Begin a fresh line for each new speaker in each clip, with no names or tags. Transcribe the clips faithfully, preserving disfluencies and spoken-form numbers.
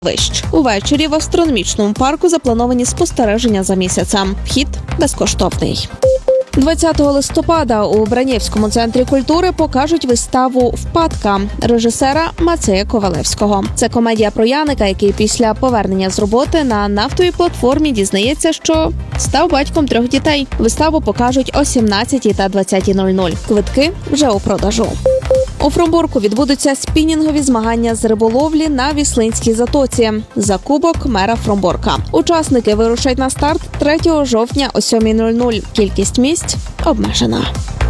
Вищ. Увечері в астрономічному парку заплановані спостереження за місяцем. Вхід безкоштовний. двадцятого листопада у Бранєвському центрі культури покажуть виставу «Впадка» режисера Мацея Ковалевського. Це комедія про Яника, який після повернення з роботи на нафтовій платформі дізнається, що став батьком трьох дітей. Виставу покажуть о сімнадцятій та двадцятій нуль нуль. Квитки вже у продажу. У Фромбурку відбудуться спінінгові змагання з риболовлі на Віслинській затоці за кубок мера Фромбурка. Учасники вирушать на старт третього жовтня о сьомій нуль нуль. Кількість місць обмежена.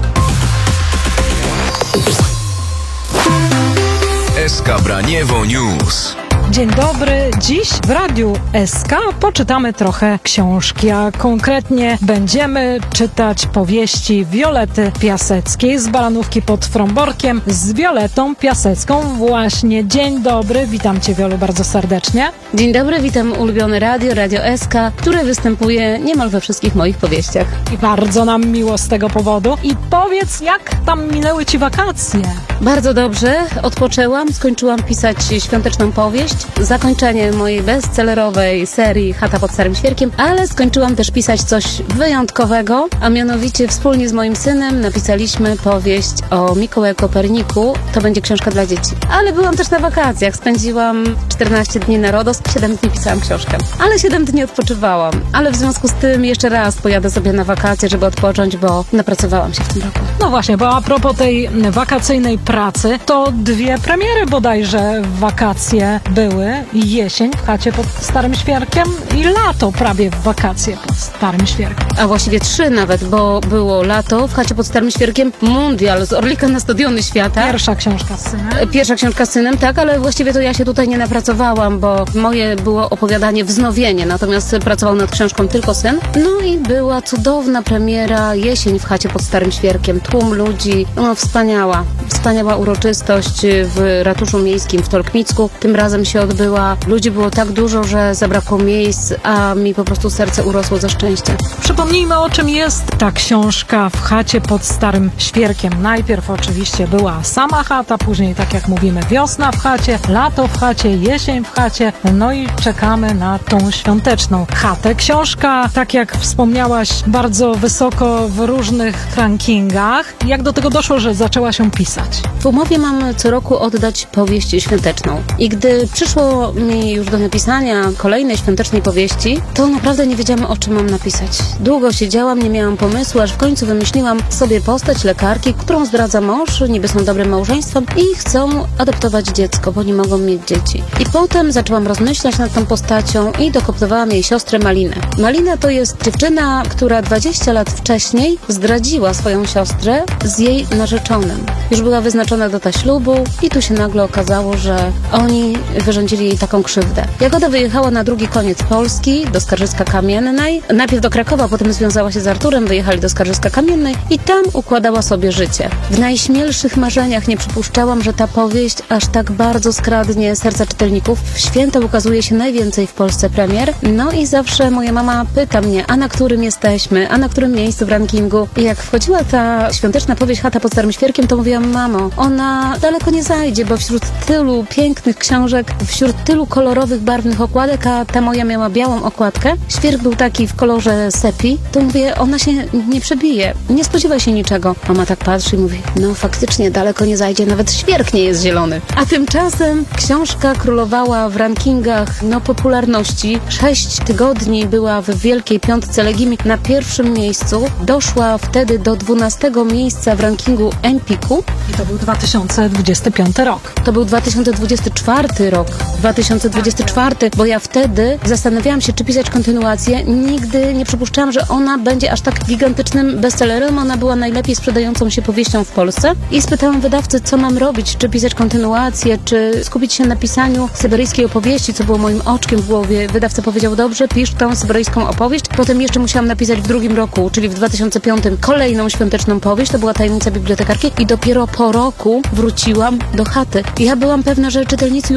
S K Braniewo News.
Dzień dobry. Dziś w Radiu S K poczytamy trochę książki, a konkretnie będziemy czytać powieści Wiolety Piaseckiej z Baranówki pod Fromborkiem z Wioletą Piasecką. Właśnie. Dzień dobry. Witam Cię, Wiolu, bardzo serdecznie.
Dzień dobry, witam ulubione radio, Radio S K, które występuje niemal we wszystkich moich powieściach.
I bardzo nam miło z tego powodu. I powiedz, jak tam minęły Ci wakacje?
Bardzo dobrze. Odpoczęłam, skończyłam pisać świąteczną powieść. Zakończenie mojej bestsellerowej serii Chata pod Starym Świerkiem, ale skończyłam też pisać coś wyjątkowego, a mianowicie wspólnie z moim synem napisaliśmy powieść o Mikołaju Koperniku. To będzie książka dla dzieci. Ale byłam też na wakacjach. Spędziłam czternaście dni na RODOS, siedem dni pisałam książkę. Ale siedem dni odpoczywałam. Ale w związku z tym jeszcze raz pojadę sobie na wakacje, żeby odpocząć, bo napracowałam się w tym roku.
No właśnie, bo a propos tej wakacyjnej pracy, to dwie premiery bodajże w wakacje były. Jesień w Chacie pod Starym Świerkiem i lato prawie w wakacje pod Starym Świerkiem.
A właściwie trzy nawet, bo było lato w Chacie pod Starym Świerkiem, mundial z Orlika na Stadiony Świata.
Pierwsza książka z synem.
Pierwsza książka z synem, tak, ale właściwie to ja się tutaj nie napracowałam, bo moje było opowiadanie Wznowienie, natomiast pracował nad książką tylko syn. No i była cudowna premiera Jesień w Chacie pod Starym Świerkiem. Tłum ludzi, no wspaniała, wspaniała uroczystość w ratuszu miejskim w Tolkmicku. Tym razem się odbyła. Ludzi było tak dużo, że zabrakło miejsc, a mi po prostu serce urosło ze szczęścia.
Przypomnijmy, o czym jest ta książka w Chacie pod Starym Świerkiem. Najpierw oczywiście była sama chata, później, tak jak mówimy, wiosna w chacie, lato w chacie, jesień w chacie, no i czekamy na tą świąteczną chatę. Książka, tak jak wspomniałaś, bardzo wysoko w różnych rankingach. Jak do tego doszło, że zaczęła się pisać?
W umowie mam co roku oddać powieść świąteczną. I gdy przyszło mi już do napisania kolejnej świątecznej powieści, to naprawdę nie wiedziałam, o czym mam napisać. Długo siedziałam, nie miałam pomysłu, aż w końcu wymyśliłam sobie postać lekarki, którą zdradza mąż, niby są dobrym małżeństwem i chcą adoptować dziecko, bo nie mogą mieć dzieci. I potem zaczęłam rozmyślać nad tą postacią i dokoptowałam jej siostrę Malinę. Malina to jest dziewczyna, która dwadzieścia lat wcześniej zdradziła swoją siostrę z jej narzeczonym. Już była wyznaczona data ślubu i tu się nagle okazało, że oni wyrządzili jej taką krzywdę. Jagoda wyjechała na drugi koniec Polski, do Skarżyska-Kamiennej. Najpierw do Krakowa, potem związała się z Arturem, wyjechali do Skarżyska-Kamiennej i tam układała sobie życie. W najśmielszych marzeniach nie przypuszczałam, że ta powieść aż tak bardzo skradnie serca czytelników. W święta ukazuje się najwięcej w Polsce premier. No i zawsze moja mama pyta mnie, a na którym jesteśmy, a na którym miejscu w rankingu. I jak wchodziła ta świąteczna powieść Chata pod Starym Świerkiem, to mówiłam, mamo, ona daleko nie zajdzie, bo wśród tylu pięknych książek, wśród tylu kolorowych, barwnych okładek, a ta moja miała białą okładkę. Świerk był taki w kolorze sepi, to mówię, ona się nie przebije. Nie spodziewa się niczego. Mama tak patrzy i mówi, no faktycznie daleko nie zajdzie, nawet świerk nie jest zielony. A tymczasem książka królowała w rankingach no popularności. Sześć tygodni była w Wielkiej Piątce Legimi na pierwszym miejscu. Doszła wtedy do dwunastego miejsca w rankingu Empiku.
I to był dwa tysiące dwudziesty piąty rok.
To był dwa tysiące dwudziesty czwarty rok. dwa tysiące dwudziesty czwarty, bo ja wtedy zastanawiałam się, czy pisać kontynuację. Nigdy nie przypuszczałam, że ona będzie aż tak gigantycznym bestsellerem. Ona była najlepiej sprzedającą się powieścią w Polsce. I spytałam wydawcy, co mam robić, czy pisać kontynuację, czy skupić się na pisaniu syberyjskiej opowieści, co było moim oczkiem w głowie. Wydawca powiedział, dobrze, pisz tą syberyjską opowieść. Potem jeszcze musiałam napisać w drugim roku, czyli w dwa tysiące piątym, kolejną świąteczną powieść. To była Tajemnica bibliotekarki i dopiero po roku wróciłam do chaty. I ja byłam pewna, że czytelnicy już zapomnieli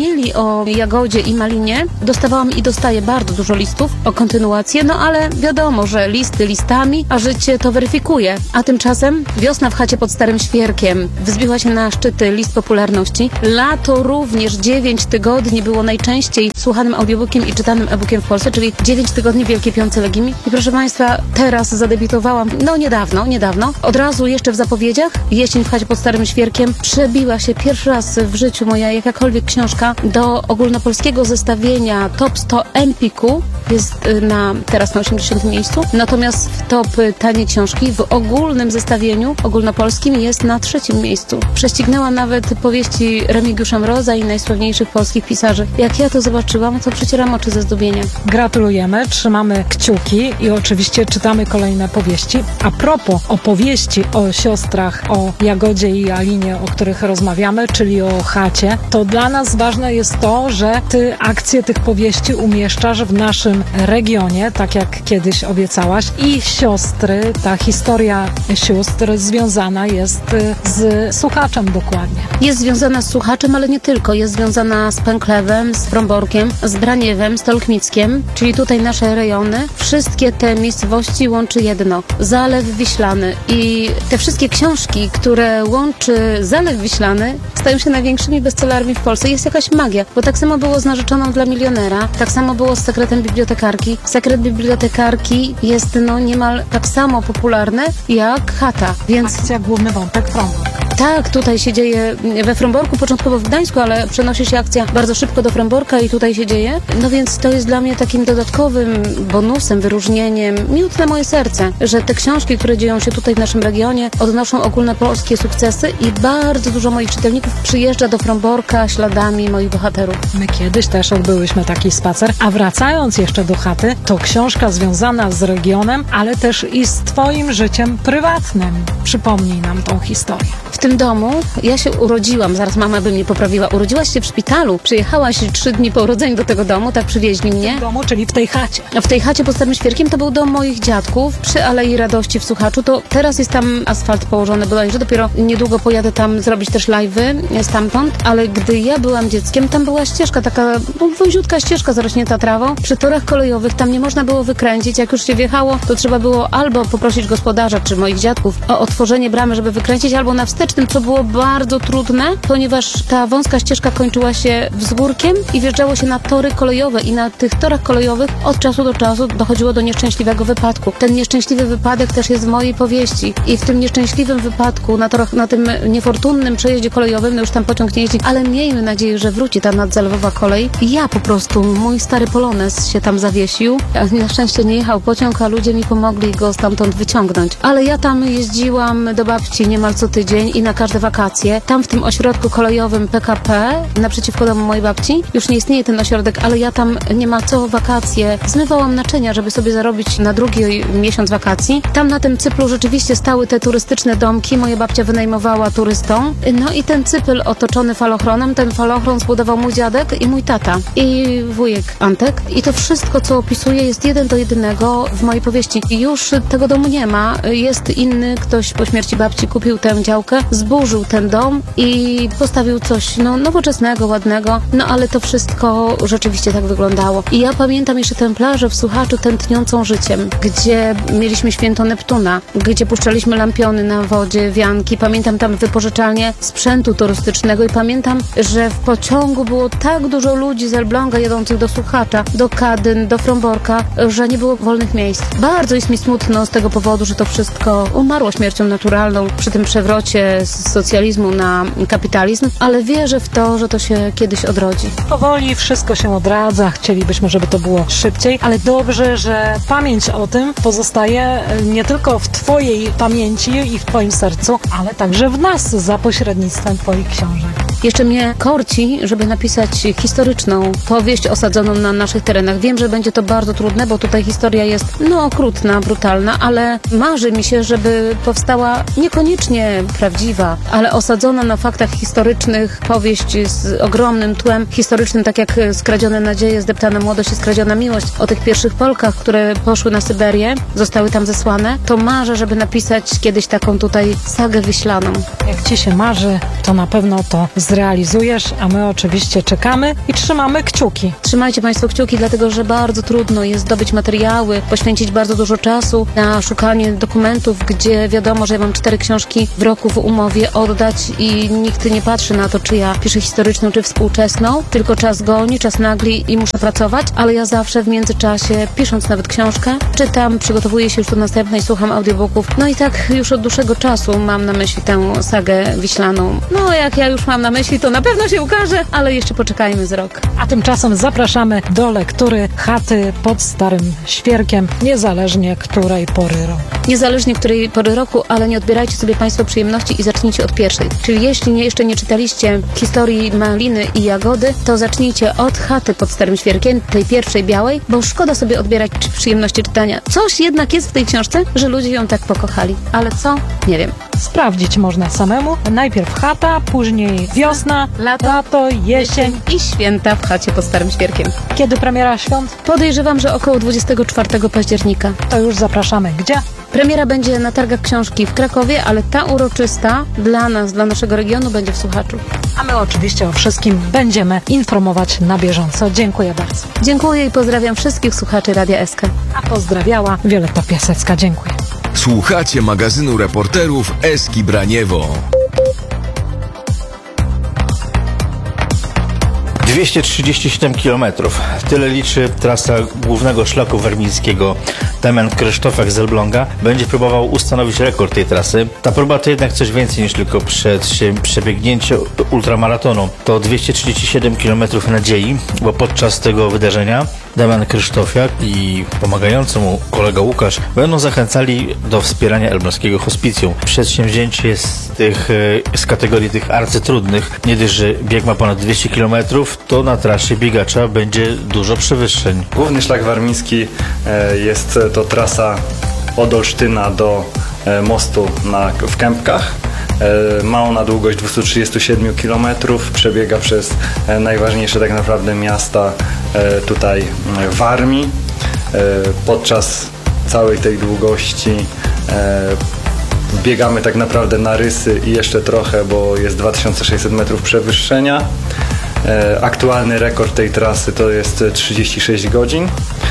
wspomnieli o Jagodzie i Malinie, dostawałam i dostaję bardzo dużo listów o kontynuację, no ale wiadomo, że listy listami, a życie to weryfikuje. A tymczasem wiosna w chacie pod Starym Świerkiem wzbiła się na szczyty list popularności. Lato również dziewięć tygodni było najczęściej słuchanym audiobookiem i czytanym e-bookiem w Polsce, czyli dziewięć tygodni Wielkiej Piątce Legimi. I proszę Państwa, teraz zadebiutowałam, no niedawno, niedawno, od razu jeszcze w zapowiedziach, jesień w chacie pod Starym Świerkiem, przebiła się pierwszy raz w życiu moja jakakolwiek książka do ogólnopolskiego zestawienia Top sto Empiku. Jest na, teraz na osiemdziesiątym miejscu. Natomiast w top tanie książki w ogólnym zestawieniu ogólnopolskim jest na trzecim miejscu. Prześcignęła nawet powieści Remigiusza Mroza i najsławniejszych polskich pisarzy. Jak ja to zobaczyłam, to przecieram oczy ze zdumienia.
Gratulujemy, trzymamy kciuki i oczywiście czytamy kolejne powieści. A propos opowieści o siostrach, o Jagodzie i Alinie, o których rozmawiamy, czyli o chacie, to dla nas ważne jest to, że ty akcje tych powieści umieszczasz w naszym regionie, tak jak kiedyś obiecałaś. I siostry, ta historia sióstr związana jest z Suchaczem dokładnie.
Jest związana z Suchaczem, ale nie tylko. Jest związana z Pęklewem, z Fromborkiem, z Braniewem, z Tolkmickiem, czyli tutaj nasze rejony. Wszystkie te miejscowości łączy jedno. Zalew Wiślany. I te wszystkie książki, które łączy Zalew Wiślany, stają się największymi bestsellerami w Polsce. Jest jakaś magia, bo tak samo było z Narzeczoną dla milionera, tak samo było z Sekretem bibliotekarki. Sekret bibliotekarki jest no niemal tak samo popularny jak Chata, więc...
Akcja główny wątek Frombork.
Tak, tutaj się dzieje we Fromborku, początkowo w Gdańsku, ale przenosi się akcja bardzo szybko do Fromborka i tutaj się dzieje. No więc to jest dla mnie takim dodatkowym bonusem, wyróżnieniem, miód na moje serce, że te książki, które dzieją się tutaj w naszym regionie, odnoszą ogólnopolskie sukcesy i bardzo dużo moich czytelników przyjeżdża do Fromborka śladami moich bohaterów.
My kiedyś też odbyłyśmy taki spacer, a wracając jeszcze do chaty, to książka związana z regionem, ale też i z twoim życiem prywatnym. Przypomnij nam tą historię.
W tym domu ja się urodziłam, zaraz mama by mnie poprawiła, urodziłaś się w szpitalu, przyjechałaś trzy dni po urodzeniu do tego domu, tak przywieźli mnie.
W domu, czyli w tej chacie.
W tej chacie pod Starym Świerkiem to był dom moich dziadków przy Alei Radości w Suchaczu, to teraz jest tam asfalt położony bodajże, dopiero niedługo pojadę tam zrobić też live'y stamtąd, ale gdy ja byłam dzieckiem, tam była ścieżka, taka no, wąziutka ścieżka zarośnięta trawą, przy torach kolejowych, tam nie można było wykręcić, jak już się wjechało, to trzeba było albo poprosić gospodarza czy moich dziadków o otworzenie bramy, żeby wykręcić, albo na wstecznym, co było bardzo trudne, ponieważ ta wąska ścieżka kończyła się wzgórkiem i wjeżdżało się na tory kolejowe i na tych torach kolejowych od czasu do czasu dochodziło do nieszczęśliwego wypadku. Ten nieszczęśliwy wypadek też jest w mojej powieści i w tym nieszczęśliwym wypadku na torach, na tym niefortunnym przejeździe kolejowym, no już tam pociąg nie jeździ, ale miejmy nadzieję, że wróci ta nadzalewowa kolej. I ja po prostu, mój stary Polones się tam zawiesił. Na szczęście nie jechał pociąg, a ludzie mi pomogli go stamtąd wyciągnąć. Ale ja tam jeździłam do babci niemal co tydzień i na każde wakacje. Tam w tym ośrodku kolejowym P K P, naprzeciwko domu mojej babci, już nie istnieje ten ośrodek, ale ja tam niemal co wakacje zmywałam naczynia, żeby sobie zarobić na drugi miesiąc wakacji. Tam na tym cyplu rzeczywiście stały te turystyczne domki. Moja babcia wynajmowała turystom. No i ten cypl otoczony falochronem, ten falochron zbudował mój dziadek i mój tata i wujek Antek. I to wszystko, co opisuję, jest jeden do jednego w mojej powieści. I już tego domu nie ma. Jest inny, ktoś po śmierci babci kupił tę działkę, zburzył ten dom i postawił coś no, nowoczesnego, ładnego, no ale to wszystko rzeczywiście tak wyglądało. I ja pamiętam jeszcze tę plażę w Suchaczu tętniącą życiem, gdzie mieliśmy święto Neptuna, gdzie puszczaliśmy lampiony na wodzie, wianki. Pamiętam tam wypożyczalnię sprzętu turystycznego i pamiętam, że w pociągu było tak dużo ludzi z Elbląga jadących do Suchacza, do Kadyn, do Fromborka, że nie było wolnych miejsc. Bardzo jest mi smutno z tego powodu, że to wszystko umarło śmiercią naturalną przy tym przewrocie z socjalizmu na kapitalizm, ale wierzę w to, że to się kiedyś odrodzi.
Powoli wszystko się odradza, chcielibyśmy, żeby to było szybciej, ale dobrze, że pamięć o tym pozostaje nie tylko w twojej pamięci i w twoim sercu, ale także w nas za pośrednictwem twoich książek.
Jeszcze mnie korci, żeby napisać historyczną powieść osadzoną na naszych terenach. Wiem, że będzie to bardzo trudne, bo tutaj historia jest no okrutna, brutalna, ale marzy mi się, żeby powstała niekoniecznie prawdziwa, ale osadzona na faktach historycznych powieść z ogromnym tłem historycznym, tak jak Skradzione nadzieje, Zdeptana młodość i Skradziona miłość, o tych pierwszych Polkach, które poszły na Syberię, zostały tam zesłane, to marzę, żeby napisać kiedyś taką tutaj sagę wiślaną.
Jak ci się marzy, to na pewno to zrealizujesz. zrealizujesz, a my oczywiście czekamy i trzymamy kciuki.
Trzymajcie Państwo kciuki, dlatego że bardzo trudno jest zdobyć materiały, poświęcić bardzo dużo czasu na szukanie dokumentów, gdzie wiadomo, że ja mam cztery książki w roku w umowie oddać i nikt nie patrzy na to, czy ja piszę historyczną, czy współczesną, tylko czas goni, czas nagli i muszę pracować, ale ja zawsze w międzyczasie, pisząc nawet książkę, czytam, przygotowuję się już do następnej, słucham audiobooków. No i tak już od dłuższego czasu mam na myśli tę sagę wiślaną. No jak ja już mam na myśli, to na pewno się ukaże, ale jeszcze poczekajmy z rok.
A tymczasem zapraszamy do lektury Chaty pod Starym Świerkiem, niezależnie której pory roku.
Niezależnie której pory roku, ale nie odbierajcie sobie Państwo przyjemności i zacznijcie od pierwszej. Czyli jeśli nie, jeszcze nie czytaliście historii Maliny i Jagody, to zacznijcie od Chaty pod Starym Świerkiem, tej pierwszej białej, bo szkoda sobie odbierać przyjemności czytania. Coś jednak jest w tej książce, że ludzie ją tak pokochali. Ale co? Nie wiem.
Sprawdzić można samemu. Najpierw chata, później wiosna,
Lato,
lato jesień.
i święta w Chacie pod Starym Świerkiem.
Kiedy premiera świąt?
Podejrzewam, że około dwudziestego czwartego października.
To już zapraszamy. Gdzie?
Premiera będzie na targach książki w Krakowie, ale ta uroczysta dla nas, dla naszego regionu będzie w Słuchaczu.
A my oczywiście o wszystkim będziemy informować na bieżąco. Dziękuję bardzo.
Dziękuję i pozdrawiam wszystkich słuchaczy Radia S K.
A pozdrawiała Wioletta Piasecka. Dziękuję.
Słuchacie magazynu reporterów Eski Braniewo.
dwieście trzydzieści siedem kilometrów. Tyle liczy trasa głównego szlaku warmińskiego. Damian Krzysztofak z Elbląga będzie próbował ustanowić rekord tej trasy. Ta próba to jednak coś więcej niż tylko przed się przebiegnięcie ultramaratonu. To dwieście trzydzieści siedem kilometrów nadziei, bo podczas tego wydarzenia Damian Krzysztofiak i pomagający mu kolega Łukasz będą zachęcali do wspierania elbląskiego hospicjum. Przedsięwzięcie jest z, tych, z kategorii tych arcytrudnych. Nie dość, że bieg ma ponad dwieście kilometrów, to na trasie biegacza będzie dużo przewyższeń.
Główny szlak warmiński e, jest to trasa od Olsztyna do e, mostu na, w Kępkach. E, ma ona długość dwieście trzydzieści siedem kilometrów, przebiega przez e, najważniejsze tak naprawdę miasta e, tutaj e, Warmii. E, podczas całej tej długości e, biegamy tak naprawdę na rysy i jeszcze trochę, bo jest dwa tysiące sześćset metrów przewyższenia. Aktualny rekord tej trasy to jest trzydzieści sześć godzin,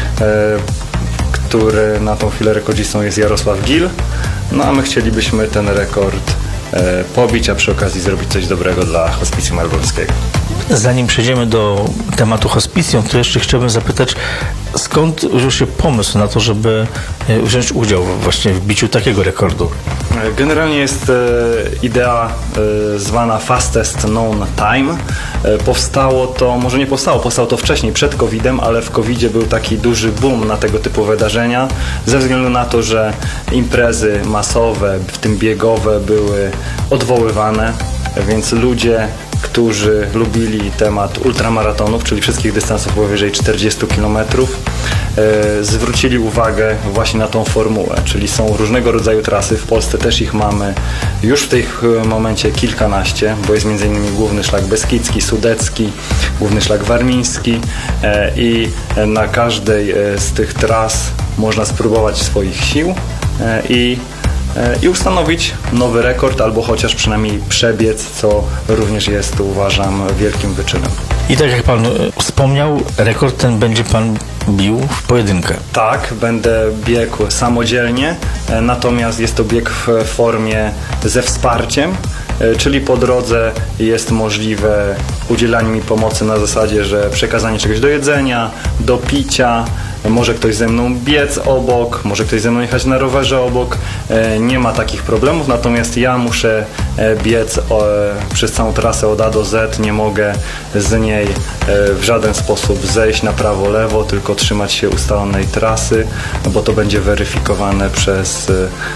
który na tą chwilę rekordzistą jest Jarosław Gil. No a my chcielibyśmy ten rekord pobić, a przy okazji zrobić coś dobrego dla Hospicjum Elbląskiego.
Zanim przejdziemy do tematu hospicjum, to jeszcze chciałbym zapytać, skąd wziął się pomysł na to, żeby wziąć udział właśnie w biciu takiego rekordu?
Generalnie jest e, idea e, zwana Fastest Known Time. E, powstało to, może nie powstało, powstało to wcześniej, przed kowidem, ale w kowidzie był taki duży boom na tego typu wydarzenia, ze względu na to, że imprezy masowe, w tym biegowe, były odwoływane, więc ludzie, którzy lubili temat ultramaratonów, czyli wszystkich dystansów powyżej czterdziestu kilometrów, e, zwrócili uwagę właśnie na tą formułę, czyli są różnego rodzaju trasy, w Polsce też ich mamy już w tym momencie kilkanaście, bo jest między innymi główny szlak beskidzki, sudecki, główny szlak warmiński e, i na każdej z tych tras można spróbować swoich sił e, i i ustanowić nowy rekord, albo chociaż przynajmniej przebiec, co również jest, uważam, wielkim wyczynem.
I tak jak Pan wspomniał, rekord ten będzie Pan bił w pojedynkę.
Tak, będę biegł samodzielnie, natomiast jest to bieg w formie ze wsparciem, czyli po drodze jest możliwe udzielanie mi pomocy na zasadzie, że przekazanie czegoś do jedzenia, do picia, może ktoś ze mną biec obok, może ktoś ze mną jechać na rowerze obok. Nie ma takich problemów, natomiast ja muszę biec przez całą trasę od A do Z. Nie mogę z niej w żaden sposób zejść na prawo, lewo, tylko trzymać się ustalonej trasy, bo to będzie weryfikowane przez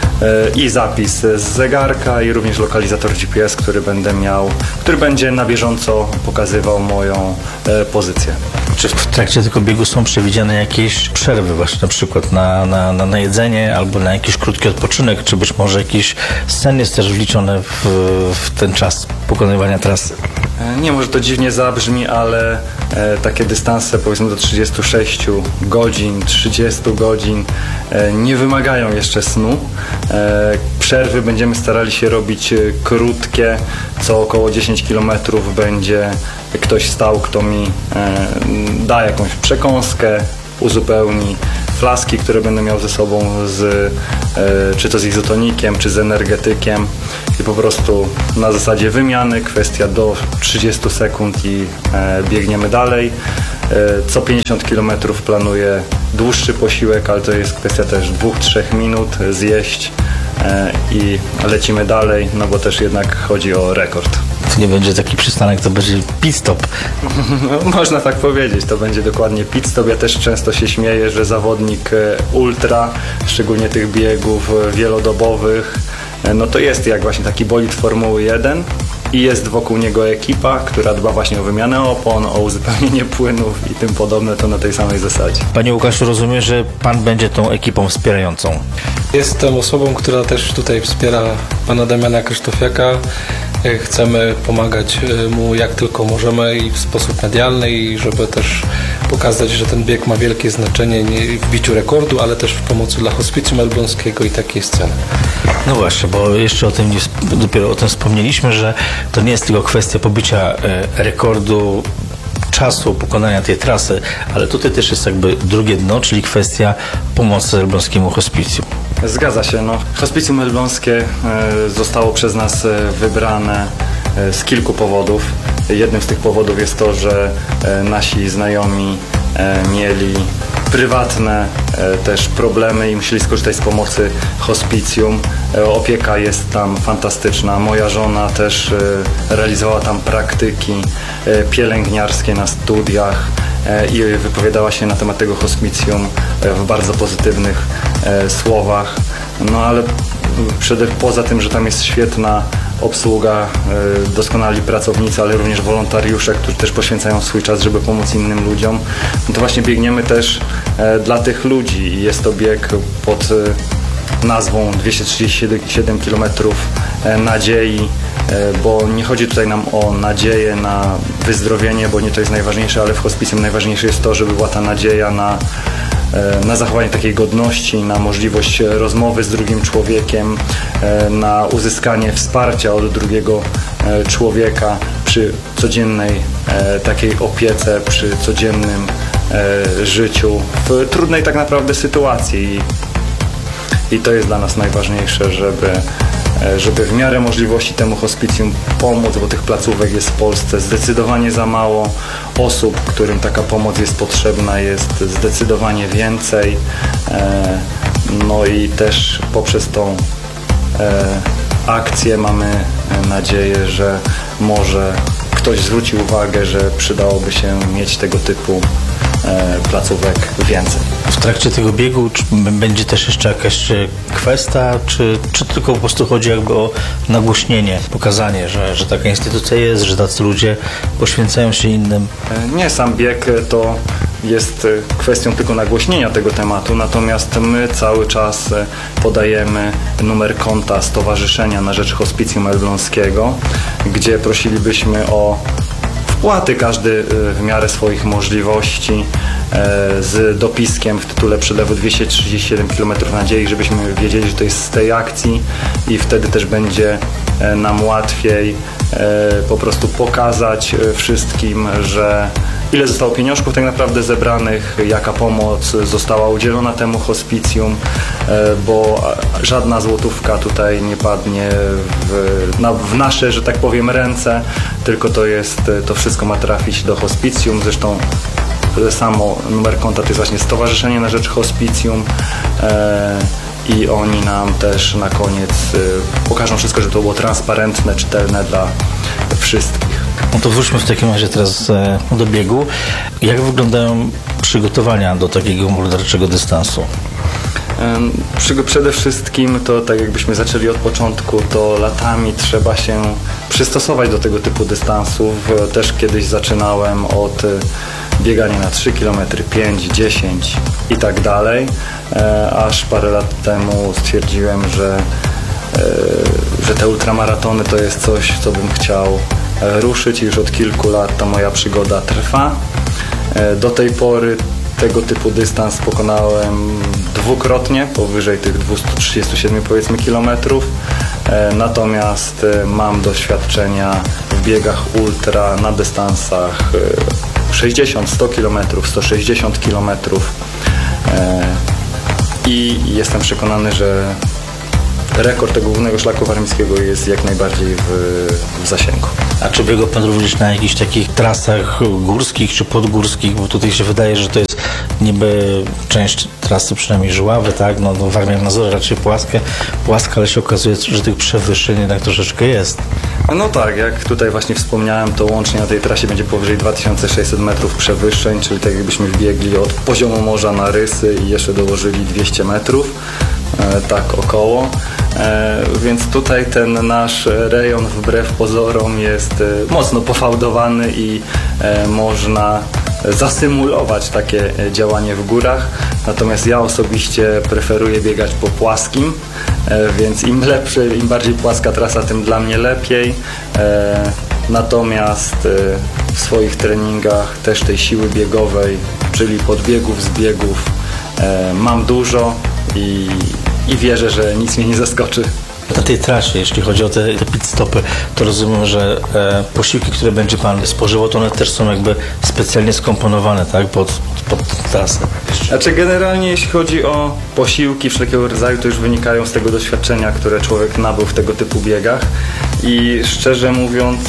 i zapis z zegarka, i również lokalizator G P S, który będę miał, który będzie na bieżąco pokazywał moją pozycję.
Czy w trakcie tego biegu są przewidziane jakieś przerwy właśnie na przykład na, na, na, na jedzenie albo na jakiś krótki odpoczynek, czy być może jakiś sen jest też wliczony w, w ten czas pokonywania trasy?
Nie, może to dziwnie zabrzmi, ale e, takie dystanse powiedzmy do trzydziestu sześciu godzin, trzydziestu godzin e, nie wymagają jeszcze snu. E, przerwy będziemy starali się robić e, krótkie, co około dziesięć kilometrów będzie ktoś stał, kto mi e, da jakąś przekąskę, uzupełni flaski, które będę miał ze sobą, z, e, czy to z izotonikiem, czy z energetykiem i po prostu na zasadzie wymiany, kwestia do trzydziestu sekund i e, biegniemy dalej. E, co pięćdziesiąt kilometrów planuję dłuższy posiłek, ale to jest kwestia też dwóch trzech minut zjeść e, i lecimy dalej, no bo też jednak chodzi o rekord.
To nie będzie taki przystanek, to będzie pit stop.
No, można tak powiedzieć, to będzie dokładnie pit stop. Ja też często się śmieję, że zawodnik ultra, szczególnie tych biegów wielodobowych, no to jest jak właśnie taki bolid Formuły jeden i jest wokół niego ekipa, która dba właśnie o wymianę opon, o uzupełnienie płynów i tym podobne, to na tej samej zasadzie.
Panie Łukaszu, rozumiem, że pan będzie tą ekipą wspierającą.
Jestem osobą, która też tutaj wspiera pana Damiana Krzysztofiaka. Chcemy pomagać mu jak tylko możemy i w sposób medialny, i żeby też pokazać, że ten bieg ma wielkie znaczenie nie w biciu rekordu, ale też w pomocy dla Hospicjum Elbląskiego i takiej sceny.
No właśnie, bo jeszcze o tym nie, dopiero o tym wspomnieliśmy, że to nie jest tylko kwestia pobicia e, rekordu czasu pokonania tej trasy, ale tutaj też jest jakby drugie dno, czyli kwestia pomocy elbląskiemu hospicjum.
Zgadza się. No. Hospicjum Elbląskie e, zostało przez nas e, wybrane e, z kilku powodów. Jednym z tych powodów jest to, że e, nasi znajomi e, mieli prywatne e, też problemy i musieli skorzystać z pomocy hospicjum. E, opieka jest tam fantastyczna. Moja żona też e, realizowała tam praktyki e, pielęgniarskie na studiach e, i wypowiadała się na temat tego hospicjum e, w bardzo pozytywnych e, słowach. No ale przede, poza tym, że tam jest świetna obsługa, e, doskonali pracownicy, ale również wolontariusze, którzy też poświęcają swój czas, żeby pomóc innym ludziom, no to właśnie biegniemy też e, dla tych ludzi i jest to bieg pod e, nazwą dwieście trzydzieści siedem kilometrów e, nadziei, e, bo nie chodzi tutaj nam o nadzieję na wyzdrowienie, bo nie to jest najważniejsze, ale w hospicjum najważniejsze jest to, żeby była ta nadzieja na na zachowanie takiej godności, na możliwość rozmowy z drugim człowiekiem, na uzyskanie wsparcia od drugiego człowieka przy codziennej takiej opiece, przy codziennym życiu, w trudnej tak naprawdę sytuacji. I to jest dla nas najważniejsze, żeby żeby w miarę możliwości temu hospicjum pomóc, bo tych placówek jest w Polsce zdecydowanie za mało, osób, którym taka pomoc jest potrzebna, jest zdecydowanie więcej. No i też poprzez tą akcję mamy nadzieję, że może ktoś zwróci uwagę, że przydałoby się mieć tego typu placówek więcej.
W trakcie tego biegu czy będzie też jeszcze jakaś kwestia, czy, czy tylko po prostu chodzi jakby o nagłośnienie, pokazanie, że, że taka instytucja jest, że tacy ludzie poświęcają się innym?
Nie, sam bieg to jest kwestią tylko nagłośnienia tego tematu, natomiast my cały czas podajemy numer konta Stowarzyszenia na rzecz Hospicjum Elbląskiego, gdzie prosilibyśmy o wpłaty, każdy w miarę swoich możliwości, z dopiskiem w tytule przelewu dwieście trzydzieści siedem kilometrów nadziei, żebyśmy wiedzieli, że to jest z tej akcji i wtedy też będzie nam łatwiej po prostu pokazać wszystkim, że ile zostało pieniążków tak naprawdę zebranych, jaka pomoc została udzielona temu hospicjum, bo żadna złotówka tutaj nie padnie w, na, w nasze, że tak powiem, ręce, tylko to jest, to wszystko ma trafić do hospicjum. Zresztą samo numer konta to jest właśnie Stowarzyszenie na rzecz Hospicjum e, i oni nam też na koniec e, pokażą wszystko, żeby to było transparentne, czytelne dla wszystkich.
No to wróćmy w takim razie teraz e, do biegu. Jak wyglądają przygotowania do takiego morderczego dystansu?
E, przede wszystkim to tak jakbyśmy zaczęli od początku, to latami trzeba się przystosować do tego typu dystansów. Też kiedyś zaczynałem od bieganie na trzy kilometry, pięć, dziesięć i tak dalej, e, aż parę lat temu stwierdziłem, że, e, że te ultramaratony to jest coś, co bym chciał e, ruszyć. Już od kilku lat ta moja przygoda trwa. E, do tej pory tego typu dystans pokonałem dwukrotnie, powyżej tych dwieście trzydzieści siedem powiedzmy kilometrów. E, natomiast e, mam doświadczenia w biegach ultra na dystansach e, sześćdziesiąt sto kilometrów, sto sześćdziesiąt kilometrów. E, I jestem przekonany, że rekord tego głównego szlaku warmińskiego jest jak najbardziej w, w zasięgu.
A czy biegł pan również na jakichś takich trasach górskich czy podgórskich? Bo tutaj się wydaje, że to jest niby część trasy przynajmniej żuławy, tak? No, no Warmia Mazury raczej płaskie, płaska, ale się okazuje, że tych przewyższeń jednak troszeczkę jest.
No tak, jak tutaj właśnie wspomniałem, to łącznie na tej trasie będzie powyżej dwa tysiące sześćset metrów przewyższeń, czyli tak jakbyśmy wbiegli od poziomu morza na Rysy i jeszcze dołożyli dwieście metrów, e, tak około. E, więc tutaj ten nasz rejon wbrew pozorom jest e, mocno pofałdowany i e, można zasymulować takie działanie w górach. Natomiast ja osobiście preferuję biegać po płaskim, e, więc im lepszy, im bardziej płaska trasa, tym dla mnie lepiej. E, natomiast e, w swoich treningach też tej siły biegowej, czyli podbiegów, zbiegów e, mam dużo i I wierzę, że nic mnie nie zaskoczy.
Na tej trasie, jeśli chodzi o te, te pit stopy, to rozumiem, że e, posiłki, które będzie pan spożywał, to one też są jakby specjalnie skomponowane, tak, pod, pod trasę.
Znaczy generalnie jeśli chodzi o posiłki wszelkiego rodzaju, to już wynikają z tego doświadczenia, które człowiek nabył w tego typu biegach i szczerze mówiąc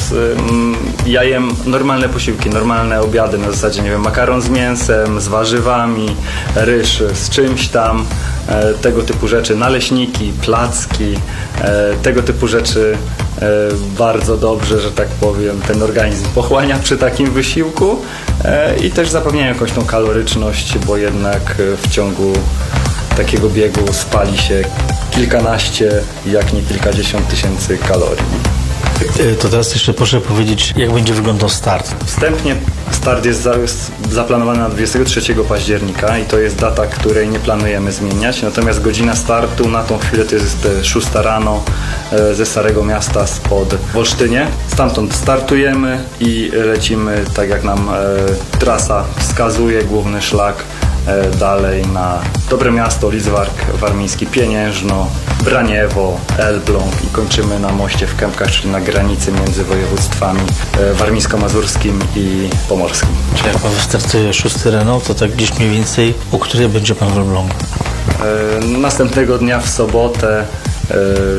ja jem normalne posiłki, normalne obiady na zasadzie, nie wiem, makaron z mięsem, z warzywami, ryż z czymś tam, tego typu rzeczy, naleśniki, placki, tego typu rzeczy bardzo dobrze, że tak powiem, ten organizm pochłania przy takim wysiłku i też zapewniają jakąś tą kaloryczność, bo jednak w ciągu takiego biegu spali się kilkanaście, jak nie kilkadziesiąt tysięcy kalorii.
To teraz jeszcze proszę powiedzieć, jak będzie wyglądał start.
Wstępnie start jest, za, jest zaplanowany na dwudziestego trzeciego października i to jest data, której nie planujemy zmieniać. Natomiast godzina startu na tą chwilę to jest szósta rano ze Starego Miasta spod Wolsztynie. Stamtąd startujemy i lecimy tak jak nam e, trasa wskazuje, główny szlak e, dalej na Dobre Miasto, Lidzbark Warmiński, Pieniężno, Braniewo, Elbląg i kończymy na moście w Kępkach, czyli na granicy między województwami e, warmińsko-mazurskim i pomorskim.
Czyli jak pan wystartuje szósty rano, to tak gdzieś mniej więcej, u której będzie pan w Elblągu?
E, następnego dnia w sobotę e,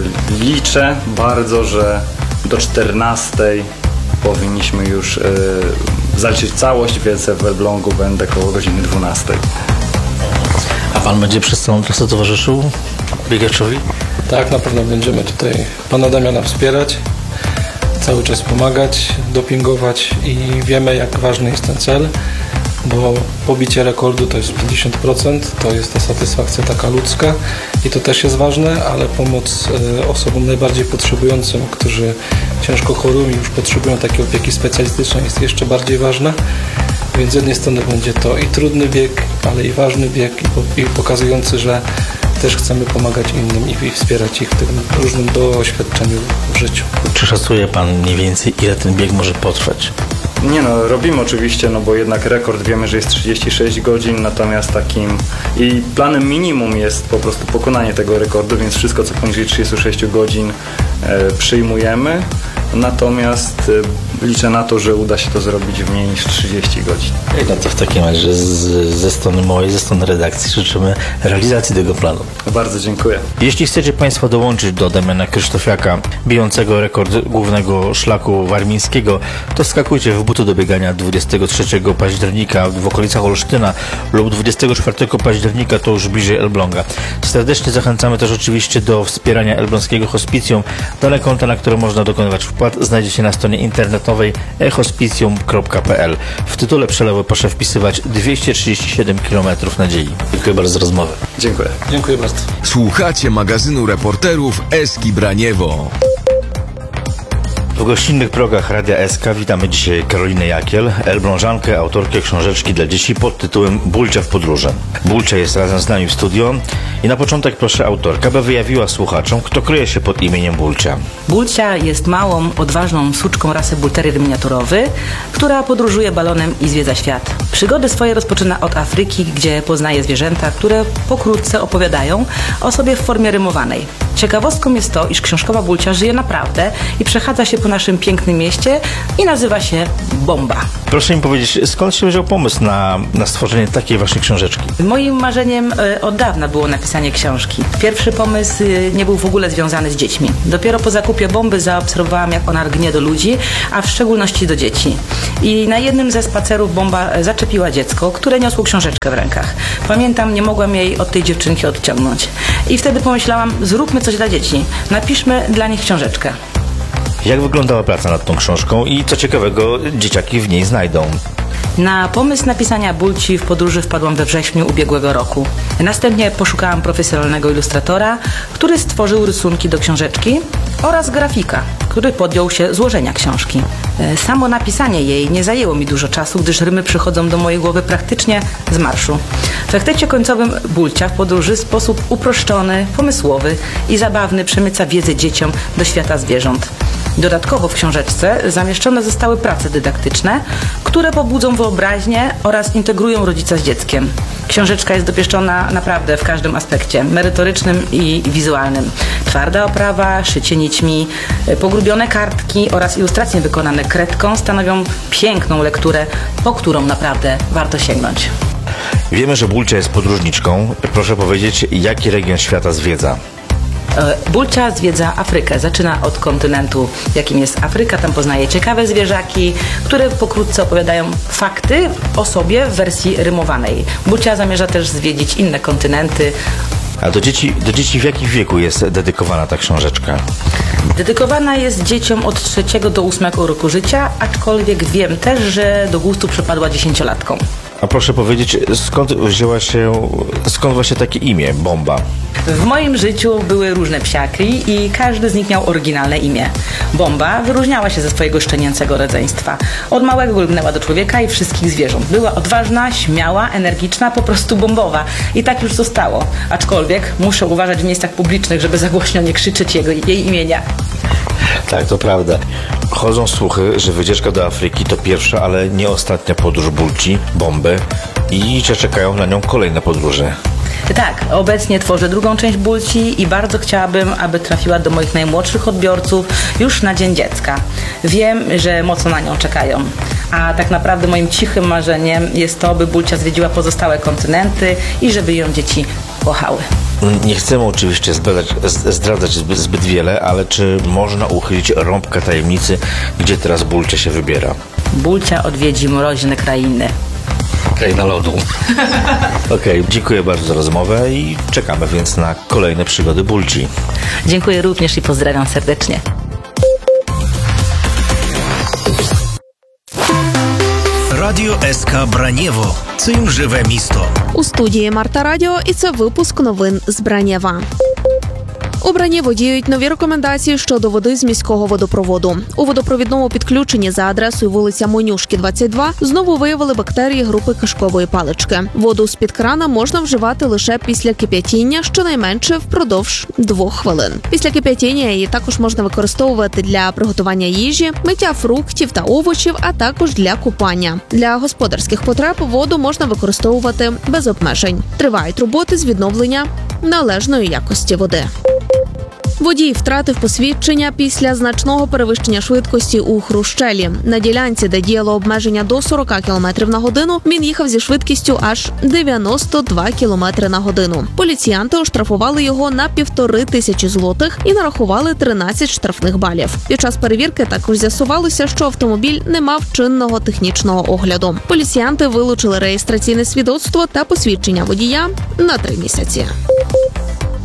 liczę bardzo, że do czternastej powinniśmy już e, zaliczyć całość, więc w Elblągu będę koło godziny dwunastej.
A pan będzie przez całą trasę towarzyszył biegaczowi?
Tak, na pewno będziemy tutaj pana Damiana wspierać, cały czas pomagać, dopingować i wiemy, jak ważny jest ten cel, bo pobicie rekordu to jest pięćdziesiąt procent, to jest ta satysfakcja taka ludzka i to też jest ważne, ale pomoc e, osobom najbardziej potrzebującym, którzy ciężko chorują i już potrzebują takiej opieki specjalistycznej, jest jeszcze bardziej ważna. Więc z jednej strony będzie to i trudny bieg, ale i ważny bieg i pokazujący, że też chcemy pomagać innym i wspierać ich w tym różnym doświadczeniu w życiu.
Czy szacuje pan mniej więcej, ile ten bieg może potrwać?
Nie no, robimy oczywiście, no bo jednak rekord wiemy, że jest trzydzieści sześć godzin, natomiast takim i planem minimum jest po prostu pokonanie tego rekordu, więc wszystko co poniżej trzydzieści sześć godzin e, przyjmujemy. Natomiast e, liczę na to, że uda się to zrobić w mniej niż trzydzieści godzin.
No to w takim razie z, ze strony mojej, ze strony redakcji życzymy realizacji tego planu.
Bardzo dziękuję.
Jeśli chcecie państwo dołączyć do Damiana Krzysztofiaka, bijącego rekord głównego szlaku warmińskiego, to skakujcie w buty do biegania dwudziestego trzeciego października w okolicach Olsztyna lub dwudziestego czwartego października to już bliżej Elbląga. Serdecznie zachęcamy też oczywiście do wspierania elbląskiego hospicjum. Dane konta, na które można dokonywać wpłat, znajdziecie na stronie internetowej e hospicjum kropka p l. W tytule przelewu proszę wpisywać dwieście trzydzieści siedem kilometrów nadziei. Dziękuję bardzo za rozmowę.
Dziękuję.
Dziękuję bardzo.
Słuchacie magazynu reporterów Eski Braniewo.
W gościnnych progach Radia S K witamy dzisiaj Karolinę Jakiel, elblążankę, autorkę książeczki dla dzieci pod tytułem Bulcia w podróży. Bulcia jest razem z nami w studio i na początek proszę autorkę, aby wyjawiła słuchaczom, kto kryje się pod imieniem Bulcia.
Bulcia jest małą, odważną suczką rasy Bull Terrier miniaturowy, która podróżuje balonem i zwiedza świat. Przygody swoje rozpoczyna od Afryki, gdzie poznaje zwierzęta, które pokrótce opowiadają o sobie w formie rymowanej. Ciekawostką jest to, iż książkowa Bulcia żyje naprawdę i przechadza się po naszym pięknym mieście i nazywa się Bomba.
Proszę mi powiedzieć, skąd się wziął pomysł na, na stworzenie takiej właśnie książeczki?
Moim marzeniem e, od dawna było napisanie książki. Pierwszy pomysł e, nie był w ogóle związany z dziećmi. Dopiero po zakupie Bomby zaobserwowałam, jak ona rgnie do ludzi, a w szczególności do dzieci. I na jednym ze spacerów Bomba zaczepiła dziecko, które niosło książeczkę w rękach. Pamiętam, nie mogłam jej od tej dziewczynki odciągnąć. I wtedy pomyślałam, zróbmy coś dla dzieci. Napiszmy dla nich książeczkę.
Jak wyglądała praca nad tą książką i co ciekawego dzieciaki w niej znajdą?
Na pomysł napisania Bulci w podróży wpadłam we wrześniu ubiegłego roku. Następnie poszukałam profesjonalnego ilustratora, który stworzył rysunki do książeczki oraz grafika, który podjął się złożenia książki. Samo napisanie jej nie zajęło mi dużo czasu, gdyż rymy przychodzą do mojej głowy praktycznie z marszu. W efekcie końcowym Bulcia w podróży w sposób uproszczony, pomysłowy i zabawny przemyca wiedzę dzieciom do świata zwierząt. Dodatkowo w książeczce zamieszczone zostały prace dydaktyczne, które pobudzą wyobraźnię oraz integrują rodzica z dzieckiem. Książeczka jest dopieszczona naprawdę w każdym aspekcie, merytorycznym i wizualnym. Twarda oprawa, szycie nićmi, pogrubione kartki oraz ilustracje wykonane kredką stanowią piękną lekturę, po którą naprawdę warto sięgnąć.
Wiemy, że Bulcia jest podróżniczką. Proszę powiedzieć, jaki region świata zwiedza?
Bulcia zwiedza Afrykę. Zaczyna od kontynentu, jakim jest Afryka. Tam poznaje ciekawe zwierzaki, które pokrótce opowiadają fakty o sobie w wersji rymowanej. Bulcia zamierza też zwiedzić inne kontynenty.
A do dzieci, do dzieci w jakim wieku jest dedykowana ta książeczka?
Dedykowana jest dzieciom od trzeciego do ósmego roku życia, aczkolwiek wiem też, że do gustu przypadła dziesięciolatkom.
A proszę powiedzieć, skąd wzięła się, skąd właśnie takie imię, Bomba?
W moim życiu były różne psiaki i każdy z nich miał oryginalne imię. Bomba wyróżniała się ze swojego szczenięcego rodzeństwa. Od małego lgnęła do człowieka i wszystkich zwierząt. Była odważna, śmiała, energiczna, po prostu bombowa. I tak już zostało. Aczkolwiek muszę uważać w miejscach publicznych, żeby za głośno nie krzyczeć jego, jej imienia.
Tak, to prawda. Chodzą słuchy, że wycieczka do Afryki to pierwsza, ale nie ostatnia podróż Bulci, Bomby i że czekają na nią kolejne podróże.
Tak, obecnie tworzę drugą część Bulci i bardzo chciałabym, aby trafiła do moich najmłodszych odbiorców już na Dzień Dziecka. Wiem, że mocno na nią czekają. A tak naprawdę moim cichym marzeniem jest to, by Bulcia zwiedziła pozostałe kontynenty i żeby ją dzieci kochały.
Nie chcemy oczywiście zdradzać, zdradzać zbyt, zbyt wiele, ale czy można uchylić rąbkę tajemnicy, gdzie teraz Bulcia się wybiera?
Bulcia odwiedzi mroźne krainy.
Kraina lodu. Okej, okay, dziękuję bardzo za rozmowę i czekamy więc na kolejne przygody Bulci.
Dziękuję również i pozdrawiam serdecznie.
Радіо ес ка Бранєво. Цим живе місто.
У студії Марта Радіо, і це випуск новин з Бранєва. У Бранєво діють нові рекомендації щодо води з міського водопроводу. У водопровідному підключенні за адресою вулиця Монюшки, двадцять два, знову виявили бактерії групи кишкової палички. Воду з-під крана можна вживати лише після кип'ятіння, щонайменше впродовж двох хвилин. Після кип'ятіння її також можна використовувати для приготування їжі, миття фруктів та овочів, а також для купання. Для господарських потреб воду можна використовувати без обмежень. Тривають роботи з відновлення належної якості води. Водій втратив посвідчення після значного перевищення швидкості у Хрущелі. На ділянці, де діяло обмеження до сорок кілометрів на годину, він їхав зі швидкістю аж дев'яносто два кілометри на годину. Поліціянти оштрафували його на півтори тисячі злотих і нарахували тринадцять штрафних балів. Під час перевірки також з'ясувалося, що автомобіль не мав чинного технічного огляду. Поліціянти вилучили реєстраційне свідоцтво та посвідчення водія на три місяці.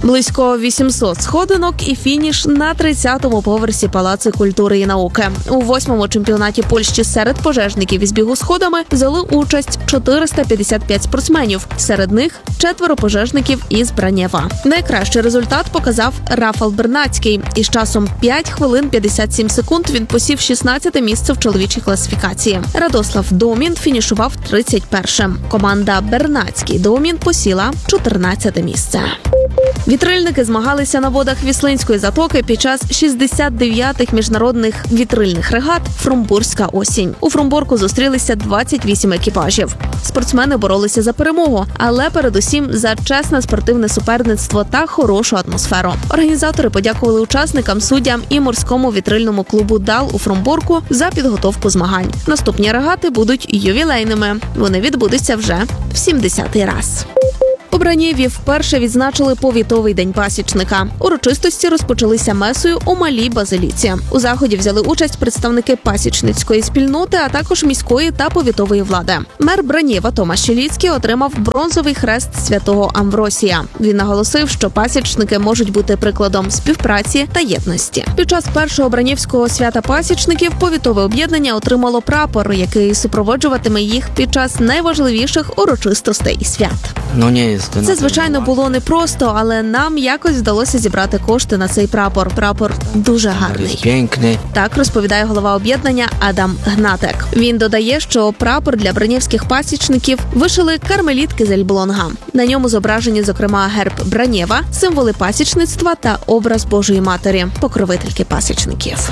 Близько вісімсот сходинок і фініш на тридцятому поверсі Палацу культури і науки. У восьмому чемпіонаті Польщі серед пожежників із бігу сходами взяли участь чотириста п'ятдесят п'ять спортсменів. Серед них четверо пожежників із Бранєва. Найкращий результат показав Рафал Бернацький. Із часом п'ять хвилин п'ятдесят сім секунд він посів шістнадцяте місце в чоловічій класифікації. Радослав Домін фінішував тридцять першим. Команда Бернацький Домін посіла чотирнадцяте місце. Вітрильники змагалися на водах Віслинської затоки під час шістдесят дев'ятих міжнародних вітрильних регат «Фрумбурзька осінь». У Фрумбурку зустрілися двадцять вісім екіпажів. Спортсмени боролися за перемогу, але передусім за чесне спортивне суперництво та хорошу атмосферу. Організатори подякували учасникам, суддям і морському вітрильному клубу «Дал» у Фрумбурку за підготовку змагань. Наступні регати будуть ювілейними. Вони відбудуться вже в сімдесятий раз. У Бранєві вперше відзначили повітовий день пасічника. Урочистості розпочалися месою у Малій Базиліці. У заході взяли участь представники пасічницької спільноти, а також міської та повітової влади. Мер Бранєва Томаш Щеліцький отримав бронзовий хрест святого Амвросія. Він наголосив, що пасічники можуть бути прикладом співпраці та єдності. Під час першого бранєвського свята пасічників повітове об'єднання отримало прапор, який супроводжуватиме їх під час найважливіших урочистостей і свят.
Ну, ні,
Це, звичайно, було непросто, але нам якось вдалося зібрати кошти на цей прапор. Прапор дуже гарний.
Пінкний.
Так розповідає голова об'єднання Адам Гнатек. Він додає, що прапор для бранєвських пасічників вишили кармелітки з Ельблонга. На ньому зображені, зокрема, герб Бранєва, символи пасічництва та образ Божої Матері, покровительки пасічників.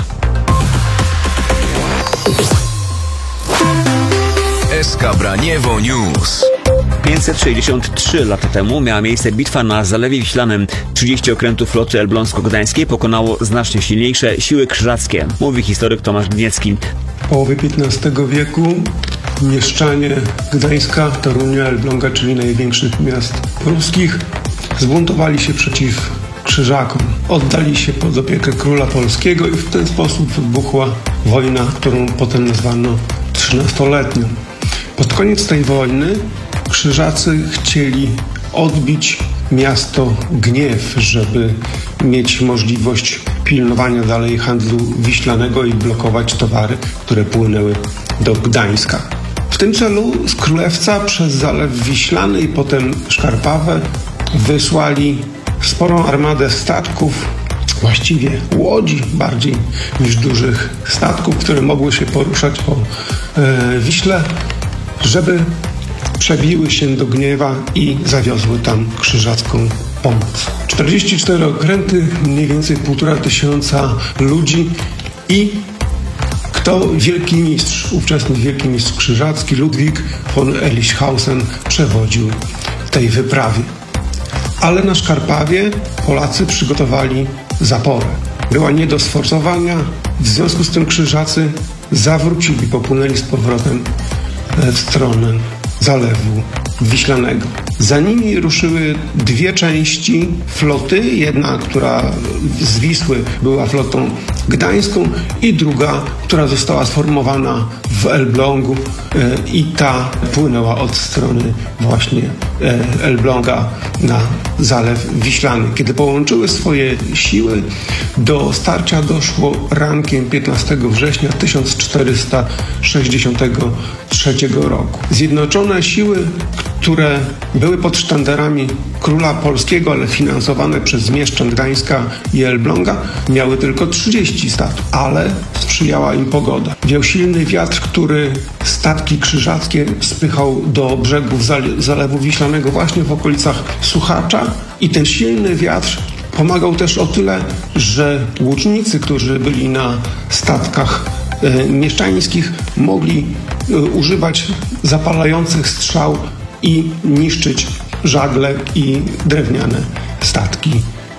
S K Braniewo News.
pięćset sześćdziesiąt trzy lata temu miała miejsce bitwa na Zalewie Wiślanym. trzydzieści okrętów floty elbląsko-gdańskiej pokonało znacznie silniejsze siły krzyżackie, mówi historyk Tomasz Gniecki.
W połowie piętnastego wieku mieszczanie Gdańska, Torunia, Elbląga, czyli największych miast pruskich, zbuntowali się przeciw krzyżakom. Oddali się pod opiekę króla polskiego i w ten sposób wybuchła wojna, którą potem nazwano trzynastoletnią. Pod koniec tej wojny krzyżacy chcieli odbić miasto Gniew, żeby mieć możliwość pilnowania dalej handlu wiślanego i blokować towary, które płynęły do Gdańska. W tym celu z Królewca przez Zalew Wiślany i potem Szkarpawę wysłali sporą armadę statków, właściwie łodzi bardziej niż dużych statków, które mogły się poruszać po e, Wiśle, żeby przebiły się do Gniewa i zawiozły tam krzyżacką pomoc. czterdzieści cztery okręty, mniej więcej półtora tysiąca ludzi i kto wielki mistrz, ówczesny wielki mistrz krzyżacki Ludwik von Elichhausen przewodził tej wyprawie. Ale na Szkarpawie Polacy przygotowali zaporę. Była nie do sforsowania, w związku z tym krzyżacy zawrócili, popłynęli z powrotem w stronę Zalewu Wiślanego. Za nimi ruszyły dwie części floty, jedna, która z Wisły była flotą gdańską i druga, która została sformowana w Elblągu i ta płynęła od strony właśnie Elbląga na Zalew Wiślany. Kiedy połączyły swoje siły, do starcia doszło rankiem piętnastego września tysiąc czterysta sześćdziesiątego trzeciego roku. Zjednoczone siły, które były pod sztandarami króla polskiego, ale finansowane przez mieszczan Gdańska i Elbląga, miały tylko trzydzieści statków, ale sprzyjała im pogoda. Wiał silny wiatr, który statki krzyżackie spychał do brzegów Zalewu Wiślanego właśnie w okolicach Suchacza i ten silny wiatr pomagał też o tyle, że łucznicy, którzy byli na statkach e, mieszczańskich, mogli e, używać zapalających strzał i niszczyć żagle i drewniane statki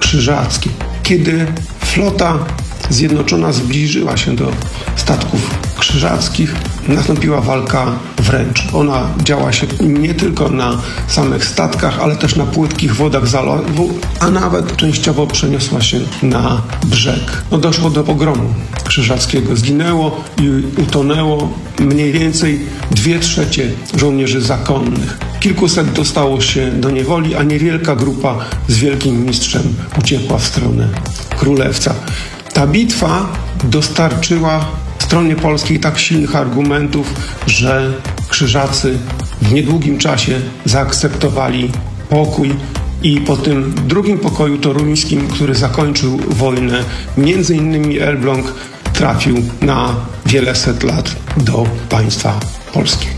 krzyżackie. Kiedy flota zjednoczona zbliżyła się do statków krzyżackich nastąpiła walka wręcz. Ona działa się nie tylko na samych statkach, ale też na płytkich wodach zalewu, a nawet częściowo przeniosła się na brzeg. No, doszło do pogromu krzyżackiego. Zginęło i utonęło mniej więcej dwie trzecie żołnierzy zakonnych. Kilkuset dostało się do niewoli, a niewielka grupa z wielkim mistrzem uciekła w stronę Królewca. Ta bitwa dostarczyła stronie polskiej tak silnych argumentów, że krzyżacy w niedługim czasie zaakceptowali pokój i po tym drugim pokoju toruńskim, który zakończył wojnę, między innymi Elbląg trafił na wiele set lat do państwa polskiego.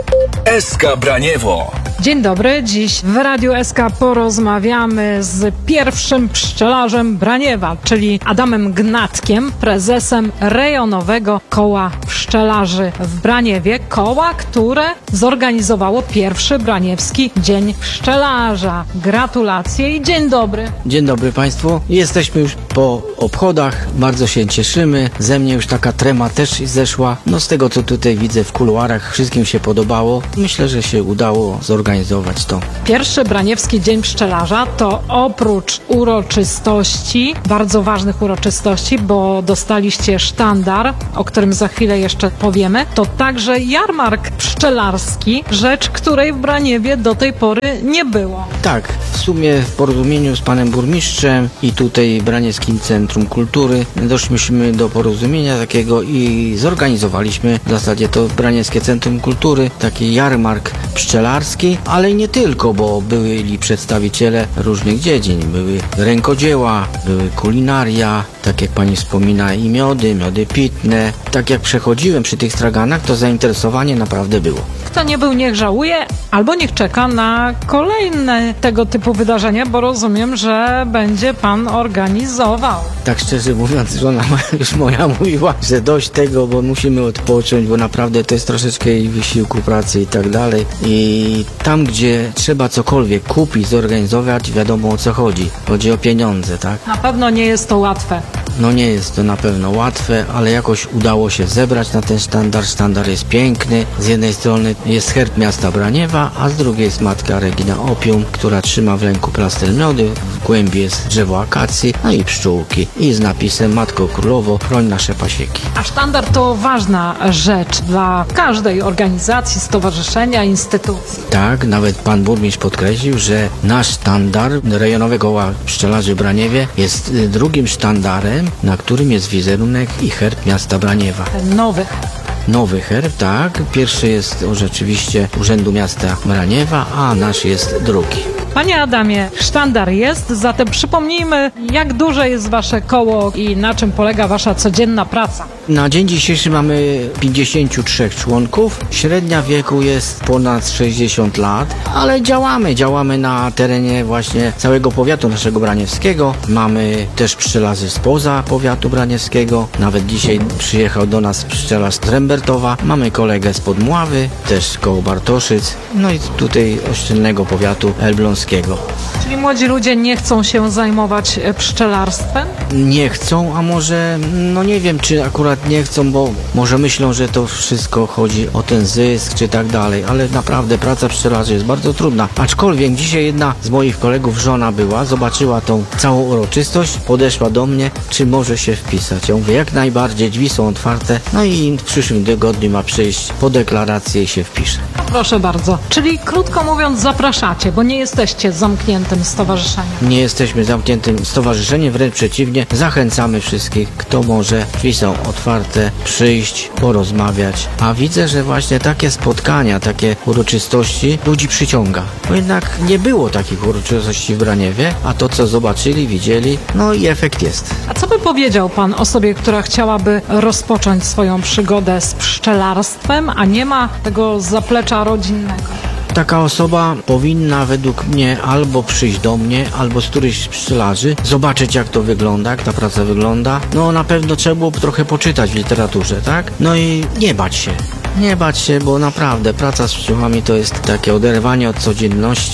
S K Braniewo.
Dzień dobry, dziś w Radiu S K porozmawiamy z pierwszym pszczelarzem Braniewa, czyli Adamem Gnatkiem, prezesem rejonowego koła pszczelarzy w Braniewie. Koła, które zorganizowało pierwszy braniewski Dzień Pszczelarza. Gratulacje i dzień dobry.
Dzień dobry Państwu. Jesteśmy już po obchodach, bardzo się cieszymy. Ze mnie już taka trema też zeszła. No z tego, co tutaj widzę w kuluarach, wszystkim się podobało. Myślę, że się udało zorganizować to.
Pierwszy braniewski Dzień Pszczelarza to oprócz uroczystości, bardzo ważnych uroczystości, bo dostaliście sztandar, o którym za chwilę jeszcze powiemy, to także jarmark pszczelarski, rzecz, której w Braniewie do tej pory nie było.
Tak, w sumie w porozumieniu z panem burmistrzem i tutaj Braniewskim Centrum Kultury doszliśmy do porozumienia takiego i zorganizowaliśmy w zasadzie to Braniewskie Centrum Kultury, taki jarmark pszczelarski, ale i nie tylko, bo byli przedstawiciele różnych dziedzin. Były rękodzieła, były kulinaria, tak jak pani wspomina, i miody, miody pitne. Tak jak przechodziłem przy tych straganach, to zainteresowanie naprawdę było.
Kto nie był, niech żałuje, albo niech czeka na kolejne tego typu wydarzenia, bo rozumiem, że będzie pan organizował.
Tak szczerze mówiąc, żona już moja mówiła, że dość tego, bo musimy odpocząć, bo naprawdę to jest troszeczkę i wysiłku pracy i tak dalej. I tam, gdzie trzeba cokolwiek kupić, zorganizować, wiadomo o co chodzi. Chodzi o pieniądze, tak?
Na pewno nie jest to łatwe.
No nie jest to na pewno łatwe, ale jakoś udało się zebrać na ten sztandar. Sztandar jest piękny. Z jednej strony jest herb miasta Braniewa, a z drugiej jest matka Regina Opium, która trzyma w ręku plastel miody. W głębi jest drzewo akacji, no i pszczółki. I z napisem Matko Królowo, chroń nasze pasieki.
A sztandar to ważna rzecz dla każdej organizacji, stowarzyszenia, instytucji.
Tak, nawet pan burmistrz podkreślił, że nasz sztandar rejonowego koła pszczelarzy w Braniewie jest drugim sztandarem, na którym jest wizerunek i herb miasta Braniewa.
Ten nowy.
Nowy herb, tak. Pierwszy jest rzeczywiście Urzędu Miasta Braniewa, a nasz jest drugi.
Panie Adamie, sztandar jest, zatem przypomnijmy, jak duże jest wasze koło i na czym polega wasza codzienna praca.
Na dzień dzisiejszy mamy pięćdziesięciu trzech członków. Średnia wieku jest ponad sześćdziesiąt lat, ale działamy. Działamy na terenie właśnie całego powiatu naszego braniewskiego. Mamy też pszczelarzy spoza powiatu braniewskiego. Nawet dzisiaj przyjechał do nas pszczelarz z Trembertowa. Mamy kolegę z Podmławy, też koło Bartoszyc. No i tutaj ościennego powiatu elbląskiego.
Czyli młodzi ludzie nie chcą się zajmować pszczelarstwem?
Nie chcą, a może, no nie wiem, czy akurat nie chcą, bo może myślą, że to wszystko chodzi o ten zysk, czy tak dalej, ale naprawdę praca pszczelarzy jest bardzo trudna. Aczkolwiek dzisiaj jedna z moich kolegów, żona była, zobaczyła tą całą uroczystość, podeszła do mnie, czy może się wpisać. Ja mówię, jak najbardziej, drzwi są otwarte, no i w przyszłym tygodniu ma przyjść po deklarację i się wpisze.
No proszę bardzo. Czyli krótko mówiąc zapraszacie, bo nie jesteście zamkniętym stowarzyszeniem.
Nie jesteśmy zamkniętym stowarzyszeniem, wręcz przeciwnie, zachęcamy wszystkich, kto może, drzwi są otwarte, przyjść, porozmawiać. A widzę, że właśnie takie spotkania, takie uroczystości ludzi przyciąga. Bo jednak nie było takich uroczystości w Braniewie, a to co zobaczyli, widzieli, no i efekt jest.
A co by powiedział pan osobie, która chciałaby rozpocząć swoją przygodę z pszczelarstwem, a nie ma tego zaplecza rodzinnego?
Taka osoba powinna według mnie albo przyjść do mnie, albo z którychś z pszczelarzy, zobaczyć jak to wygląda, jak ta praca wygląda. No na pewno trzeba było trochę poczytać w literaturze, tak? No i nie bać się. Nie bać się, bo naprawdę praca z pszczołami to jest takie oderwanie od codzienności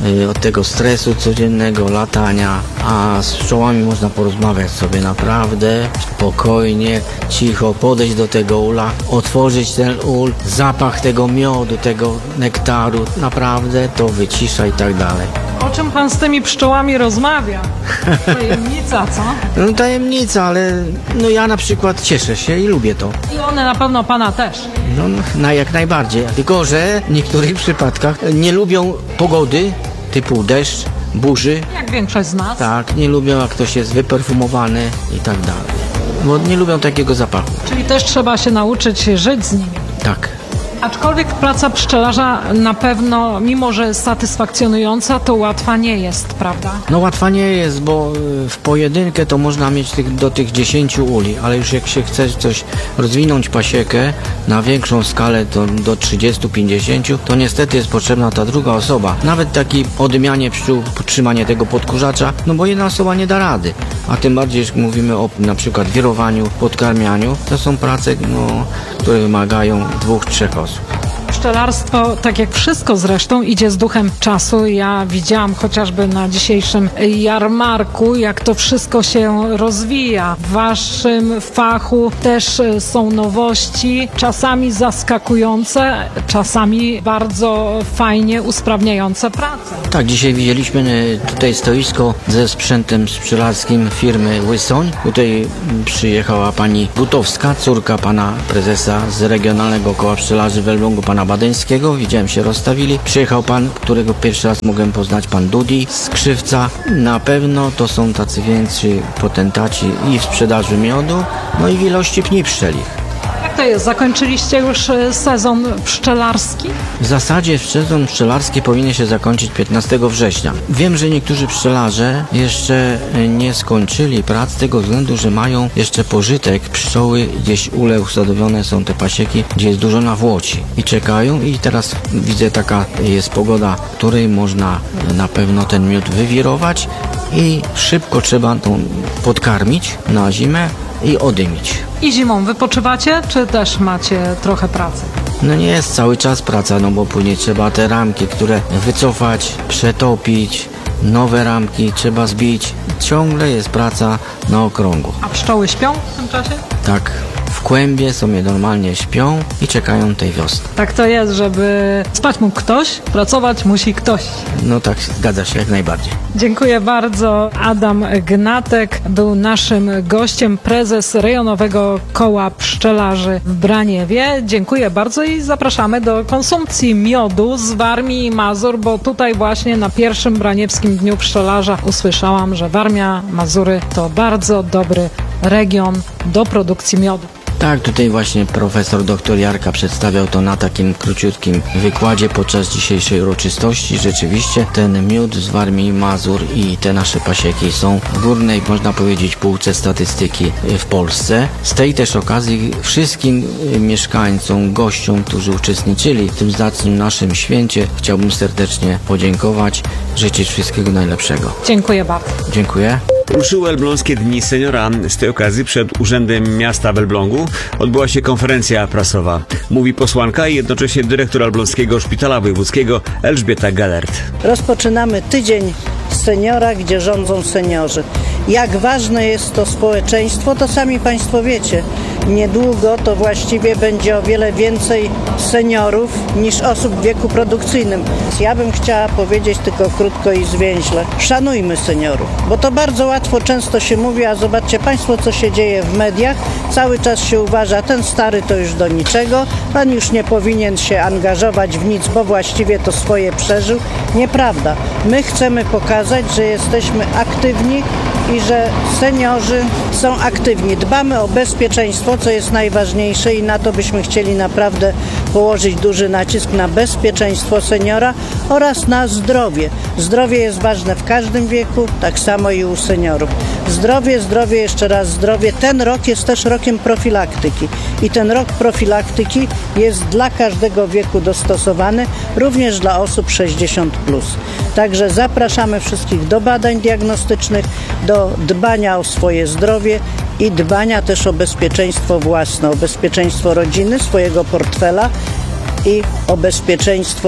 y, od tego stresu codziennego, latania, a z pszczołami można porozmawiać sobie naprawdę spokojnie, cicho, podejść do tego ula, otworzyć ten ul, zapach tego miodu, tego nektaru, naprawdę to wycisza i tak dalej.
O czym pan z tymi pszczołami rozmawia? Tajemnica, co?
No tajemnica, ale no ja na przykład cieszę się i lubię to.
I one na pewno pana też.
No na jak najbardziej, tylko że w niektórych przypadkach nie lubią pogody typu deszcz, burzy.
Jak większość z nas.
Tak, nie lubią jak ktoś jest wyperfumowany i tak dalej. Bo nie lubią takiego zapachu.
Czyli też trzeba się nauczyć żyć z nimi.
Tak.
Aczkolwiek praca pszczelarza na pewno, mimo że satysfakcjonująca, to łatwa nie jest, prawda?
No łatwa nie jest, bo w pojedynkę to można mieć tych, do tych dziesięciu uli, ale już jak się chce coś rozwinąć pasiekę na większą skalę, to do trzydziestu pięćdziesięciu, to niestety jest potrzebna ta druga osoba. Nawet taki odmianie pszczół, podtrzymanie tego podkurzacza, no bo jedna osoba nie da rady. A tym bardziej, jeśli mówimy o na przykład wirowaniu, podkarmianiu, to są prace, no, które wymagają dwóch, trzech osób.
Pszczelarstwo, tak jak wszystko zresztą, idzie z duchem czasu. Ja widziałam chociażby na dzisiejszym jarmarku, jak to wszystko się rozwija. W waszym fachu też są nowości, czasami zaskakujące, czasami bardzo fajnie usprawniające pracę.
Tak, dzisiaj widzieliśmy tutaj stoisko ze sprzętem pszczelarskim firmy Łysoń. Tutaj przyjechała pani Butowska, córka pana prezesa z Regionalnego Koła Pszczelarzy w Elblągu, pana Badeńskiego. Widziałem, się rozstawili. Przyjechał pan, którego pierwszy raz mogłem poznać, pan Dudi z Krzywca. Na pewno to są tacy więksi potentaci i w sprzedaży miodu, no i w ilości pni pszczelich.
Jak to jest? Zakończyliście już sezon pszczelarski?
W zasadzie sezon pszczelarski powinien się zakończyć piętnastego września. Wiem, że niektórzy pszczelarze jeszcze nie skończyli prac z tego względu, że mają jeszcze pożytek. Pszczoły, gdzieś ule usadowione są te pasieki, gdzie jest dużo nawłoci i czekają i teraz widzę, taka jest pogoda, w której można na pewno ten miód wywirować i szybko trzeba tą podkarmić na zimę i odymić.
I zimą wypoczywacie, czy też macie trochę pracy?
No nie jest cały czas praca, no bo później trzeba te ramki, które wycofać, przetopić, nowe ramki trzeba zbić. Ciągle jest praca na okrągło.
A pszczoły śpią w tym czasie?
Tak. W kłębie sobie normalnie śpią i czekają tej wiosny.
Tak to jest, żeby spać mógł ktoś, pracować musi ktoś.
No tak, zgadza się jak najbardziej.
Dziękuję bardzo. Adam Gnatek był naszym gościem, prezes Rejonowego Koła Pszczelarzy w Braniewie. Dziękuję bardzo i zapraszamy do konsumpcji miodu z Warmii i Mazur, bo tutaj właśnie na pierwszym Braniewskim Dniu Pszczelarza usłyszałam, że Warmia, Mazury to bardzo dobry region do produkcji miodu.
Tak, tutaj właśnie profesor doktor Jarka przedstawiał to na takim króciutkim wykładzie podczas dzisiejszej uroczystości. Rzeczywiście ten miód z Warmii i Mazur i te nasze pasieki są w górnej, można powiedzieć, półce statystyki w Polsce. Z tej też okazji wszystkim mieszkańcom, gościom, którzy uczestniczyli w tym zacnym naszym święcie, chciałbym serdecznie podziękować, życzyć wszystkiego najlepszego.
Dziękuję bardzo.
Dziękuję.
Ruszyły Elbląskie Dni Seniora. Z tej okazji przed Urzędem Miasta w Elblągu odbyła się konferencja prasowa. Mówi posłanka i jednocześnie dyrektor Elbląskiego Szpitala Wojewódzkiego Elżbieta Gelert.
Rozpoczynamy tydzień seniora, gdzie rządzą seniorzy. Jak ważne jest to społeczeństwo, to sami Państwo wiecie. Niedługo to właściwie będzie o wiele więcej seniorów niż osób w wieku produkcyjnym. Ja bym chciała powiedzieć tylko krótko i zwięźle. Szanujmy seniorów, bo to bardzo łatwo często się mówi, a zobaczcie Państwo, co się dzieje w mediach. Cały czas się uważa, ten stary to już do niczego, pan już nie powinien się angażować w nic, bo właściwie to swoje przeżył. Nieprawda. My chcemy pokazać, że jesteśmy aktywni i że seniorzy są aktywni. Dbamy o bezpieczeństwo, co jest najważniejsze i na to byśmy chcieli naprawdę położyć duży nacisk na bezpieczeństwo seniora oraz na zdrowie. Zdrowie jest ważne w każdym wieku, tak samo i u seniorów. Zdrowie, zdrowie, jeszcze raz zdrowie. Ten rok jest też rokiem profilaktyki i ten rok profilaktyki jest dla każdego wieku dostosowany, również dla osób sześćdziesiąt plus. Także zapraszamy wszystkich do badań diagnostycznych, do dbania o swoje zdrowie i dbania też o bezpieczeństwo własne, o bezpieczeństwo rodziny, swojego portfela i o bezpieczeństwo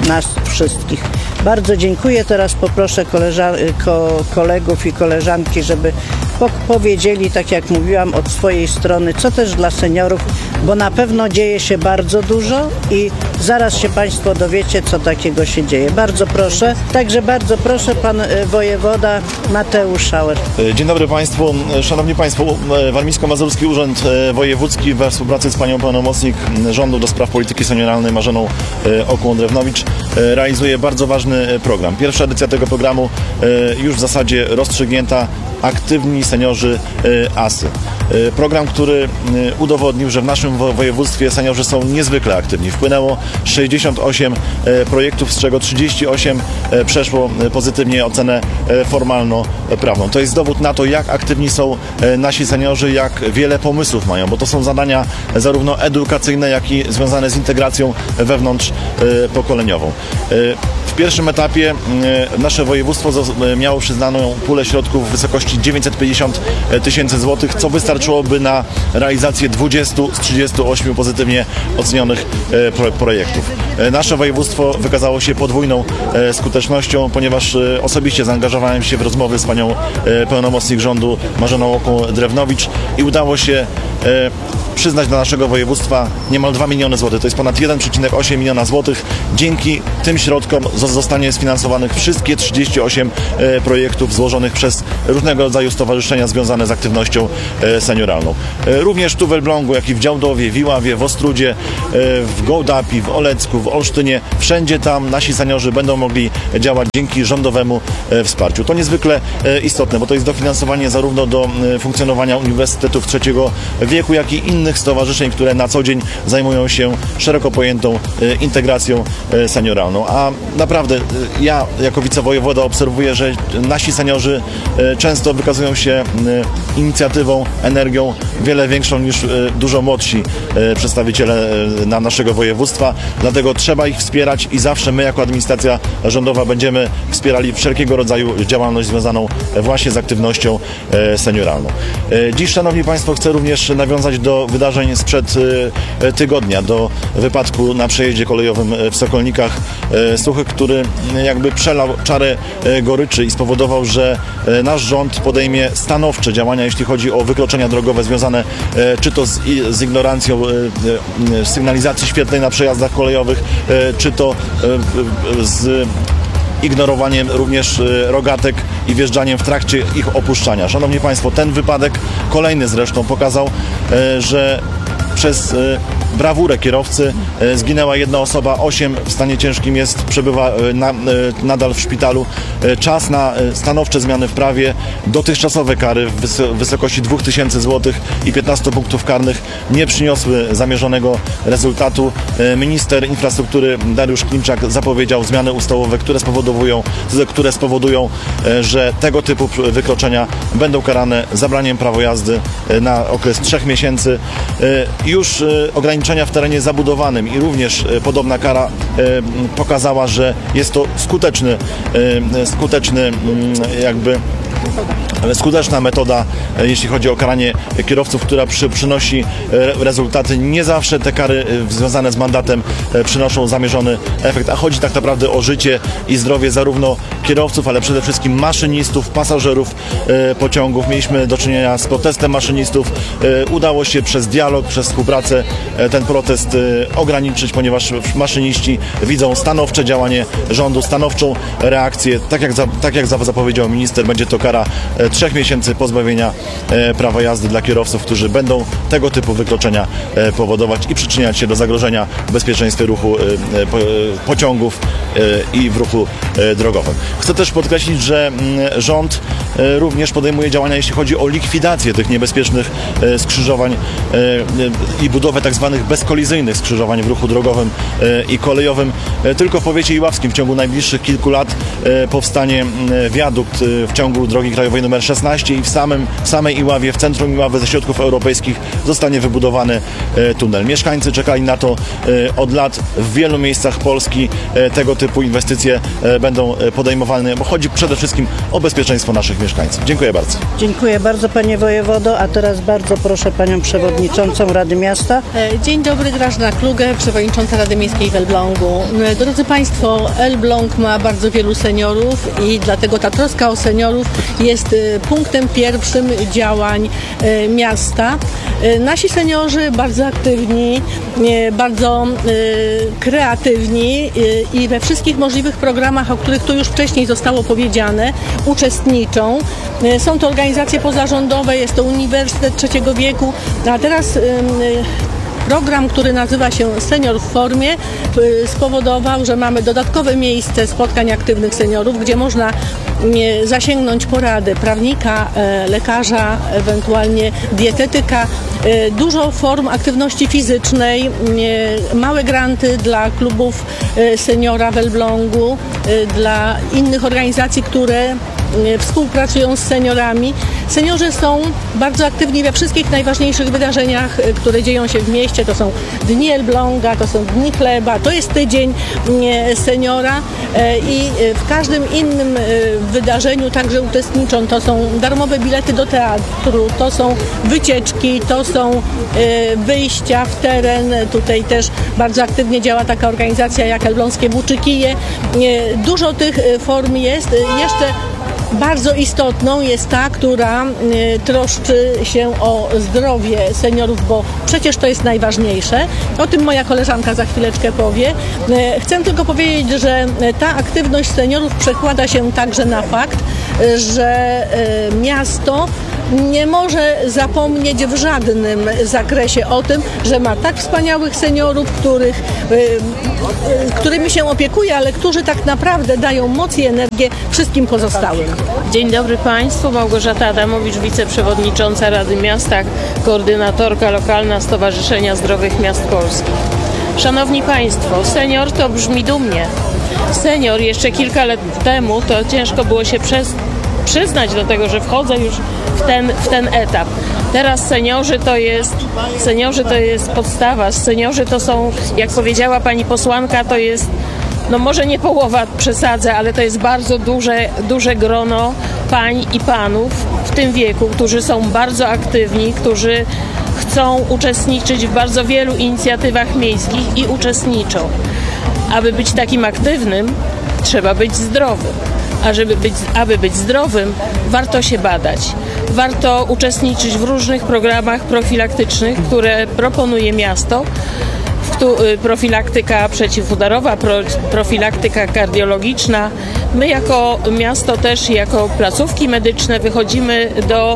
nas wszystkich. Bardzo dziękuję. Teraz poproszę koleżan- ko- kolegów i koleżanki, żeby po- powiedzieli, tak jak mówiłam, od swojej strony, co też dla seniorów, bo na pewno dzieje się bardzo dużo i zaraz się Państwo dowiecie, co takiego się dzieje. Bardzo proszę. Także bardzo proszę, pan e, wojewoda Mateusz Schauer.
Dzień dobry Państwu. Szanowni Państwo, Warmińsko-Mazurski Urząd Wojewódzki we współpracy z panią pełnomocnik rządu do spraw polityki senioralnej Marzeną Okłą-Drewnowicz realizuje bardzo ważny program. Pierwsza edycja tego programu już w zasadzie rozstrzygnięta. Aktywni seniorzy ASY. Program, który udowodnił, że w naszym województwie seniorzy są niezwykle aktywni. Wpłynęło sześćdziesiąt osiem projektów, z czego trzydzieści osiem przeszło pozytywnie ocenę formalno-prawną. To jest dowód na to, jak aktywni są nasi seniorzy, jak wiele pomysłów mają, bo to są zadania zarówno edukacyjne, jak i związane z integracją wewnątrzpokoleniową. W pierwszym etapie nasze województwo miało przyznaną pulę środków w wysokości dziewięćset pięćdziesiąt tysięcy złotych, co wystarczyłoby na realizację dwudziestu z trzydziestu ośmiu pozytywnie ocenionych projektów. Nasze województwo wykazało się podwójną skutecznością, ponieważ osobiście zaangażowałem się w rozmowy z panią pełnomocnik rządu Marzeną Okłą-Drewnowicz i udało się przyznać dla naszego województwa niemal dwa miliony złotych. To jest ponad jeden przecinek osiem miliona złotych. Dzięki tym środkom zostanie sfinansowanych wszystkie trzydzieści osiem projektów złożonych przez różnego rodzaju stowarzyszenia związane z aktywnością senioralną. Również tu w Elblągu, jak i w Działdowie, w Iławie, w Ostrudzie, w Gołdapi, w Olecku, w Olsztynie, wszędzie tam nasi seniorzy będą mogli działać dzięki rządowemu wsparciu. To niezwykle istotne, bo to jest dofinansowanie zarówno do funkcjonowania uniwersytetów trzeciego wieku, jak i innych stowarzyszeń, które na co dzień zajmują się szeroko pojętą integracją senioralną. A naprawdę ja jako wicewojewoda obserwuję, że nasi seniorzy często wykazują się inicjatywą, energią wiele większą niż dużo młodsi przedstawiciele na naszego województwa. Dlatego trzeba ich wspierać i zawsze my jako administracja rządowa będziemy wspierali wszelkiego rodzaju działalność związaną właśnie z aktywnością senioralną. Dziś, szanowni państwo, chcę również nawiązać do wydarzeń sprzed tygodnia, do wypadku na przejeździe kolejowym w Sokolnikach. Suchyk, który jakby przelał czarę goryczy i spowodował, że nasz rząd podejmie stanowcze działania, jeśli chodzi o wykroczenia drogowe związane czy to z, z ignorancją sygnalizacji świetlnej na przejazdach kolejowych, czy to z ignorowaniem również rogatek i wjeżdżaniem w trakcie ich opuszczania. Szanowni Państwo, ten wypadek, kolejny zresztą, pokazał, że przez brawurę kierowcy zginęła jedna osoba, osiem w stanie ciężkim jest, przebywa na, nadal w szpitalu. Czas na stanowcze zmiany w prawie, dotychczasowe kary w wysokości dwóch tysięcy złotych i piętnastu punktów karnych nie przyniosły zamierzonego rezultatu. Minister infrastruktury Dariusz Klimczak zapowiedział zmiany ustawowe, które spowodują, które spowodują, że tego typu wykroczenia będą karane zabraniem prawa jazdy na okres trzech miesięcy. Już ograniczenia w terenie zabudowanym i również podobna kara pokazała, że jest to skuteczny, skuteczny jakby skuteczna metoda, jeśli chodzi o karanie kierowców, która przy, przynosi rezultaty. Nie zawsze te kary związane z mandatem przynoszą zamierzony efekt, a chodzi tak naprawdę o życie i zdrowie zarówno kierowców, ale przede wszystkim maszynistów, pasażerów pociągów. Mieliśmy do czynienia z protestem maszynistów. Udało się przez dialog, przez współpracę ten protest ograniczyć, ponieważ maszyniści widzą stanowcze działanie rządu, stanowczą reakcję. Tak jak, za, tak jak zapowiedział minister, będzie to kara trzech miesięcy pozbawienia prawa jazdy dla kierowców, którzy będą tego typu wykroczenia powodować i przyczyniać się do zagrożenia bezpieczeństwa ruchu pociągów i w ruchu drogowym. Chcę też podkreślić, że rząd również podejmuje działania, jeśli chodzi o likwidację tych niebezpiecznych skrzyżowań i budowę tak zwanych bezkolizyjnych skrzyżowań w ruchu drogowym i kolejowym. Tylko w powiecie iławskim w ciągu najbliższych kilku lat powstanie wiadukt w ciągu drogi krajowej numer szesnaście i w samym, samej Iławie, w centrum Iławy ze środków europejskich zostanie wybudowany tunel. Mieszkańcy czekali na to od lat. W wielu miejscach Polski tego typu inwestycje będą podejmowane, bo chodzi przede wszystkim o bezpieczeństwo naszych mieszkańców. Dziękuję bardzo.
Dziękuję bardzo panie wojewodo, a teraz bardzo proszę panią przewodniczącą Rady Miasta.
Dzień dobry, Grażyna Kluge, przewodnicząca Rady Miejskiej w Elblągu. Drodzy Państwo, Elbląg ma bardzo wielu seniorów i dlatego ta troska o seniorów jest punktem pierwszym działań miasta. Nasi seniorzy bardzo aktywni, bardzo kreatywni i we wszystkich możliwych programach, o których tu już wcześniej zostało powiedziane, uczestniczą. Są to organizacje pozarządowe, jest to Uniwersytet Trzeciego Wieku, a teraz program, który nazywa się Senior w formie, spowodował, że mamy dodatkowe miejsce spotkań aktywnych seniorów, gdzie można zasięgnąć porady prawnika, lekarza, ewentualnie dietetyka, dużo form aktywności fizycznej, małe granty dla klubów seniora w Elblągu, dla innych organizacji, które współpracują z seniorami. Seniorzy są bardzo aktywni we wszystkich najważniejszych wydarzeniach, które dzieją się w mieście. To są Dni Elbląga, to są Dni Chleba, to jest Tydzień Seniora i w każdym innym wydarzeniu także uczestniczą. To są darmowe bilety do teatru, to są wycieczki, to są wyjścia w teren. Tutaj też bardzo aktywnie działa taka organizacja jak Elbląskie Włóczykije. Dużo tych form jest. Jeszcze bardzo istotną jest ta, która y, troszczy się o zdrowie seniorów, bo przecież to jest najważniejsze. O tym moja koleżanka za chwileczkę powie. Y, chcę tylko powiedzieć, że ta aktywność seniorów przekłada się także na fakt, y, że y, miasto nie może zapomnieć w żadnym zakresie o tym, że ma tak wspaniałych seniorów, których, y, y, którymi się opiekuje, ale którzy tak naprawdę dają moc i energię wszystkim pozostałym.
Dzień dobry Państwu, Małgorzata Adamowicz, wiceprzewodnicząca Rady Miasta, koordynatorka lokalna Stowarzyszenia Zdrowych Miast Polskich. Szanowni Państwo, senior to brzmi dumnie. Senior jeszcze kilka lat temu to ciężko było się przez, przyznać do tego, że wchodzę już w ten, w ten etap. Teraz seniorzy to jest, seniorzy to jest podstawa. Seniorzy to są, jak powiedziała pani posłanka, to jest no może nie połowa, przesadzę, ale to jest bardzo duże, duże grono pań i panów w tym wieku, którzy są bardzo aktywni, którzy chcą uczestniczyć w bardzo wielu inicjatywach miejskich i uczestniczą. Aby być takim aktywnym, trzeba być zdrowym. A żeby być, aby być zdrowym, warto się badać. Warto uczestniczyć w różnych programach profilaktycznych, które proponuje miasto. Profilaktyka przeciwudarowa, profilaktyka kardiologiczna. My jako miasto też, jako placówki medyczne wychodzimy do,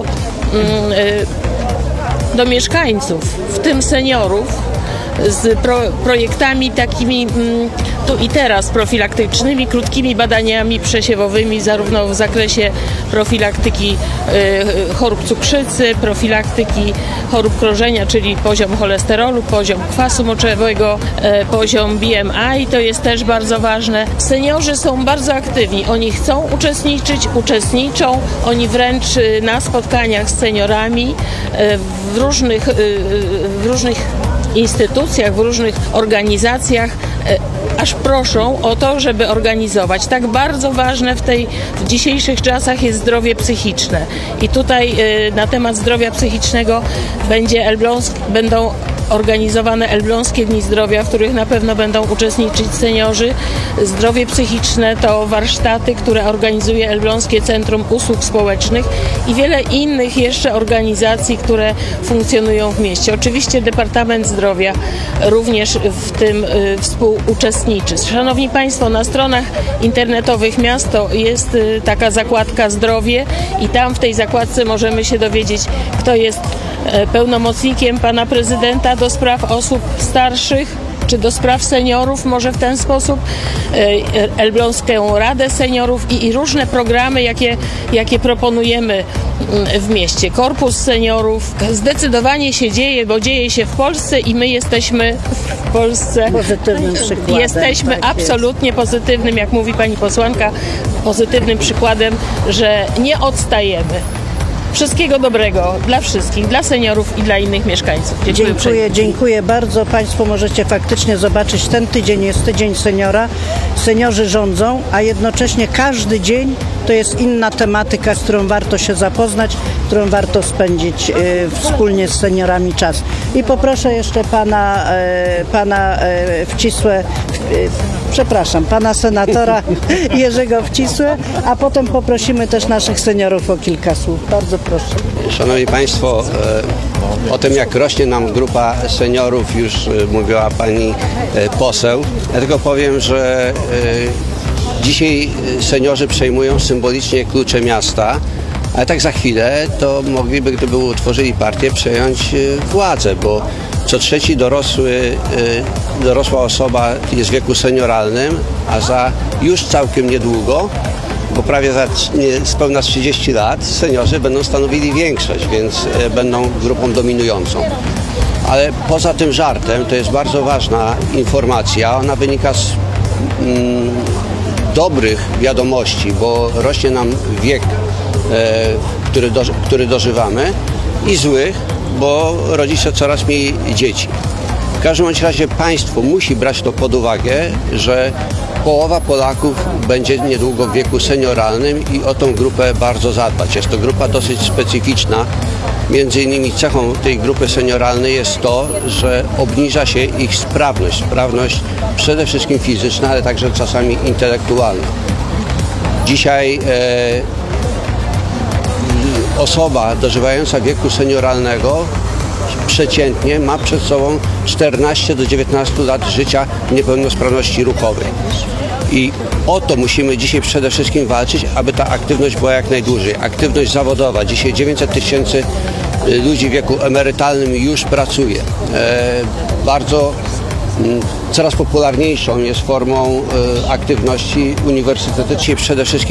do mieszkańców, w tym seniorów, z pro, projektami takimi tu i teraz profilaktycznymi, krótkimi badaniami przesiewowymi, zarówno w zakresie profilaktyki y, chorób cukrzycy, profilaktyki chorób krążenia, czyli poziom cholesterolu, poziom kwasu moczowego, y, poziom B M I, to jest też bardzo ważne. Seniorzy są bardzo aktywni, oni chcą uczestniczyć, uczestniczą, oni wręcz y, na spotkaniach z seniorami y, w różnych, y, w różnych instytucjach, w różnych organizacjach aż proszą o to, żeby organizować. Tak bardzo ważne w tej w dzisiejszych czasach jest zdrowie psychiczne. I tutaj na temat zdrowia psychicznego będzie Elbląsk, będą organizowane Elbląskie Dni Zdrowia, w których na pewno będą uczestniczyć seniorzy. Zdrowie psychiczne to warsztaty, które organizuje Elbląskie Centrum Usług Społecznych i wiele innych jeszcze organizacji, które funkcjonują w mieście. Oczywiście Departament Zdrowia również w tym y, współuczestniczy. Szanowni Państwo, na stronach internetowych miasto jest y, taka zakładka zdrowie i tam w tej zakładce możemy się dowiedzieć, kto jest y, pełnomocnikiem pana prezydenta do spraw osób starszych, czy do spraw seniorów, może w ten sposób, Elbląską Radę Seniorów i, i różne programy, jakie, jakie proponujemy w mieście. Korpus Seniorów zdecydowanie się dzieje, bo dzieje się w Polsce i my jesteśmy w Polsce
pozytywnym przykładem.
Jesteśmy tak absolutnie jest. pozytywnym, jak mówi pani posłanka, pozytywnym przykładem, że nie odstajemy. Wszystkiego dobrego dla wszystkich, dla seniorów i dla innych mieszkańców. Dziękuję,
dziękuję, dziękuję bardzo. Państwo możecie faktycznie zobaczyć, ten tydzień jest Tydzień Seniora. Seniorzy rządzą, a jednocześnie każdy dzień to jest inna tematyka, z którą warto się zapoznać, którą warto spędzić wspólnie z seniorami czas. I poproszę jeszcze pana, pana Wcisłe, przepraszam, pana senatora Jerzego Wcisłe, a potem poprosimy też naszych seniorów o kilka słów. Bardzo proszę.
Szanowni Państwo, o tym jak rośnie nam grupa seniorów już mówiła pani poseł. Ja tylko powiem, że dzisiaj seniorzy przejmują symbolicznie klucze miasta, ale tak za chwilę to mogliby, gdyby utworzyli partię, przejąć władzę, bo co trzeci dorosły, dorosła osoba jest w wieku senioralnym, a za już całkiem niedługo, bo prawie za niespełna trzydzieści lat, seniorzy będą stanowili większość, więc będą grupą dominującą. Ale poza tym żartem, to jest bardzo ważna informacja, ona wynika z mm, dobrych wiadomości, bo rośnie nam wiek, e, który, do, który dożywamy, i złych, bo rodzi się coraz mniej dzieci. W każdym bądź razie państwo musi brać to pod uwagę, że połowa Polaków będzie niedługo w wieku senioralnym i o tą grupę bardzo zadbać. Jest to grupa dosyć specyficzna. Między innymi cechą tej grupy senioralnej jest to, że obniża się ich sprawność. Sprawność przede wszystkim fizyczna, ale także czasami intelektualna. Dzisiaj e, osoba dożywająca wieku senioralnego przeciętnie ma przed sobą czternaście do dziewiętnastu lat życia w niepełnosprawności ruchowej. I o to musimy dzisiaj przede wszystkim walczyć, aby ta aktywność była jak najdłużej. Aktywność zawodowa. Dzisiaj dziewięćset tysięcy ludzi w wieku emerytalnym już pracuje. E, bardzo m, coraz popularniejszą jest formą e, aktywności uniwersytety, dzisiaj przede wszystkim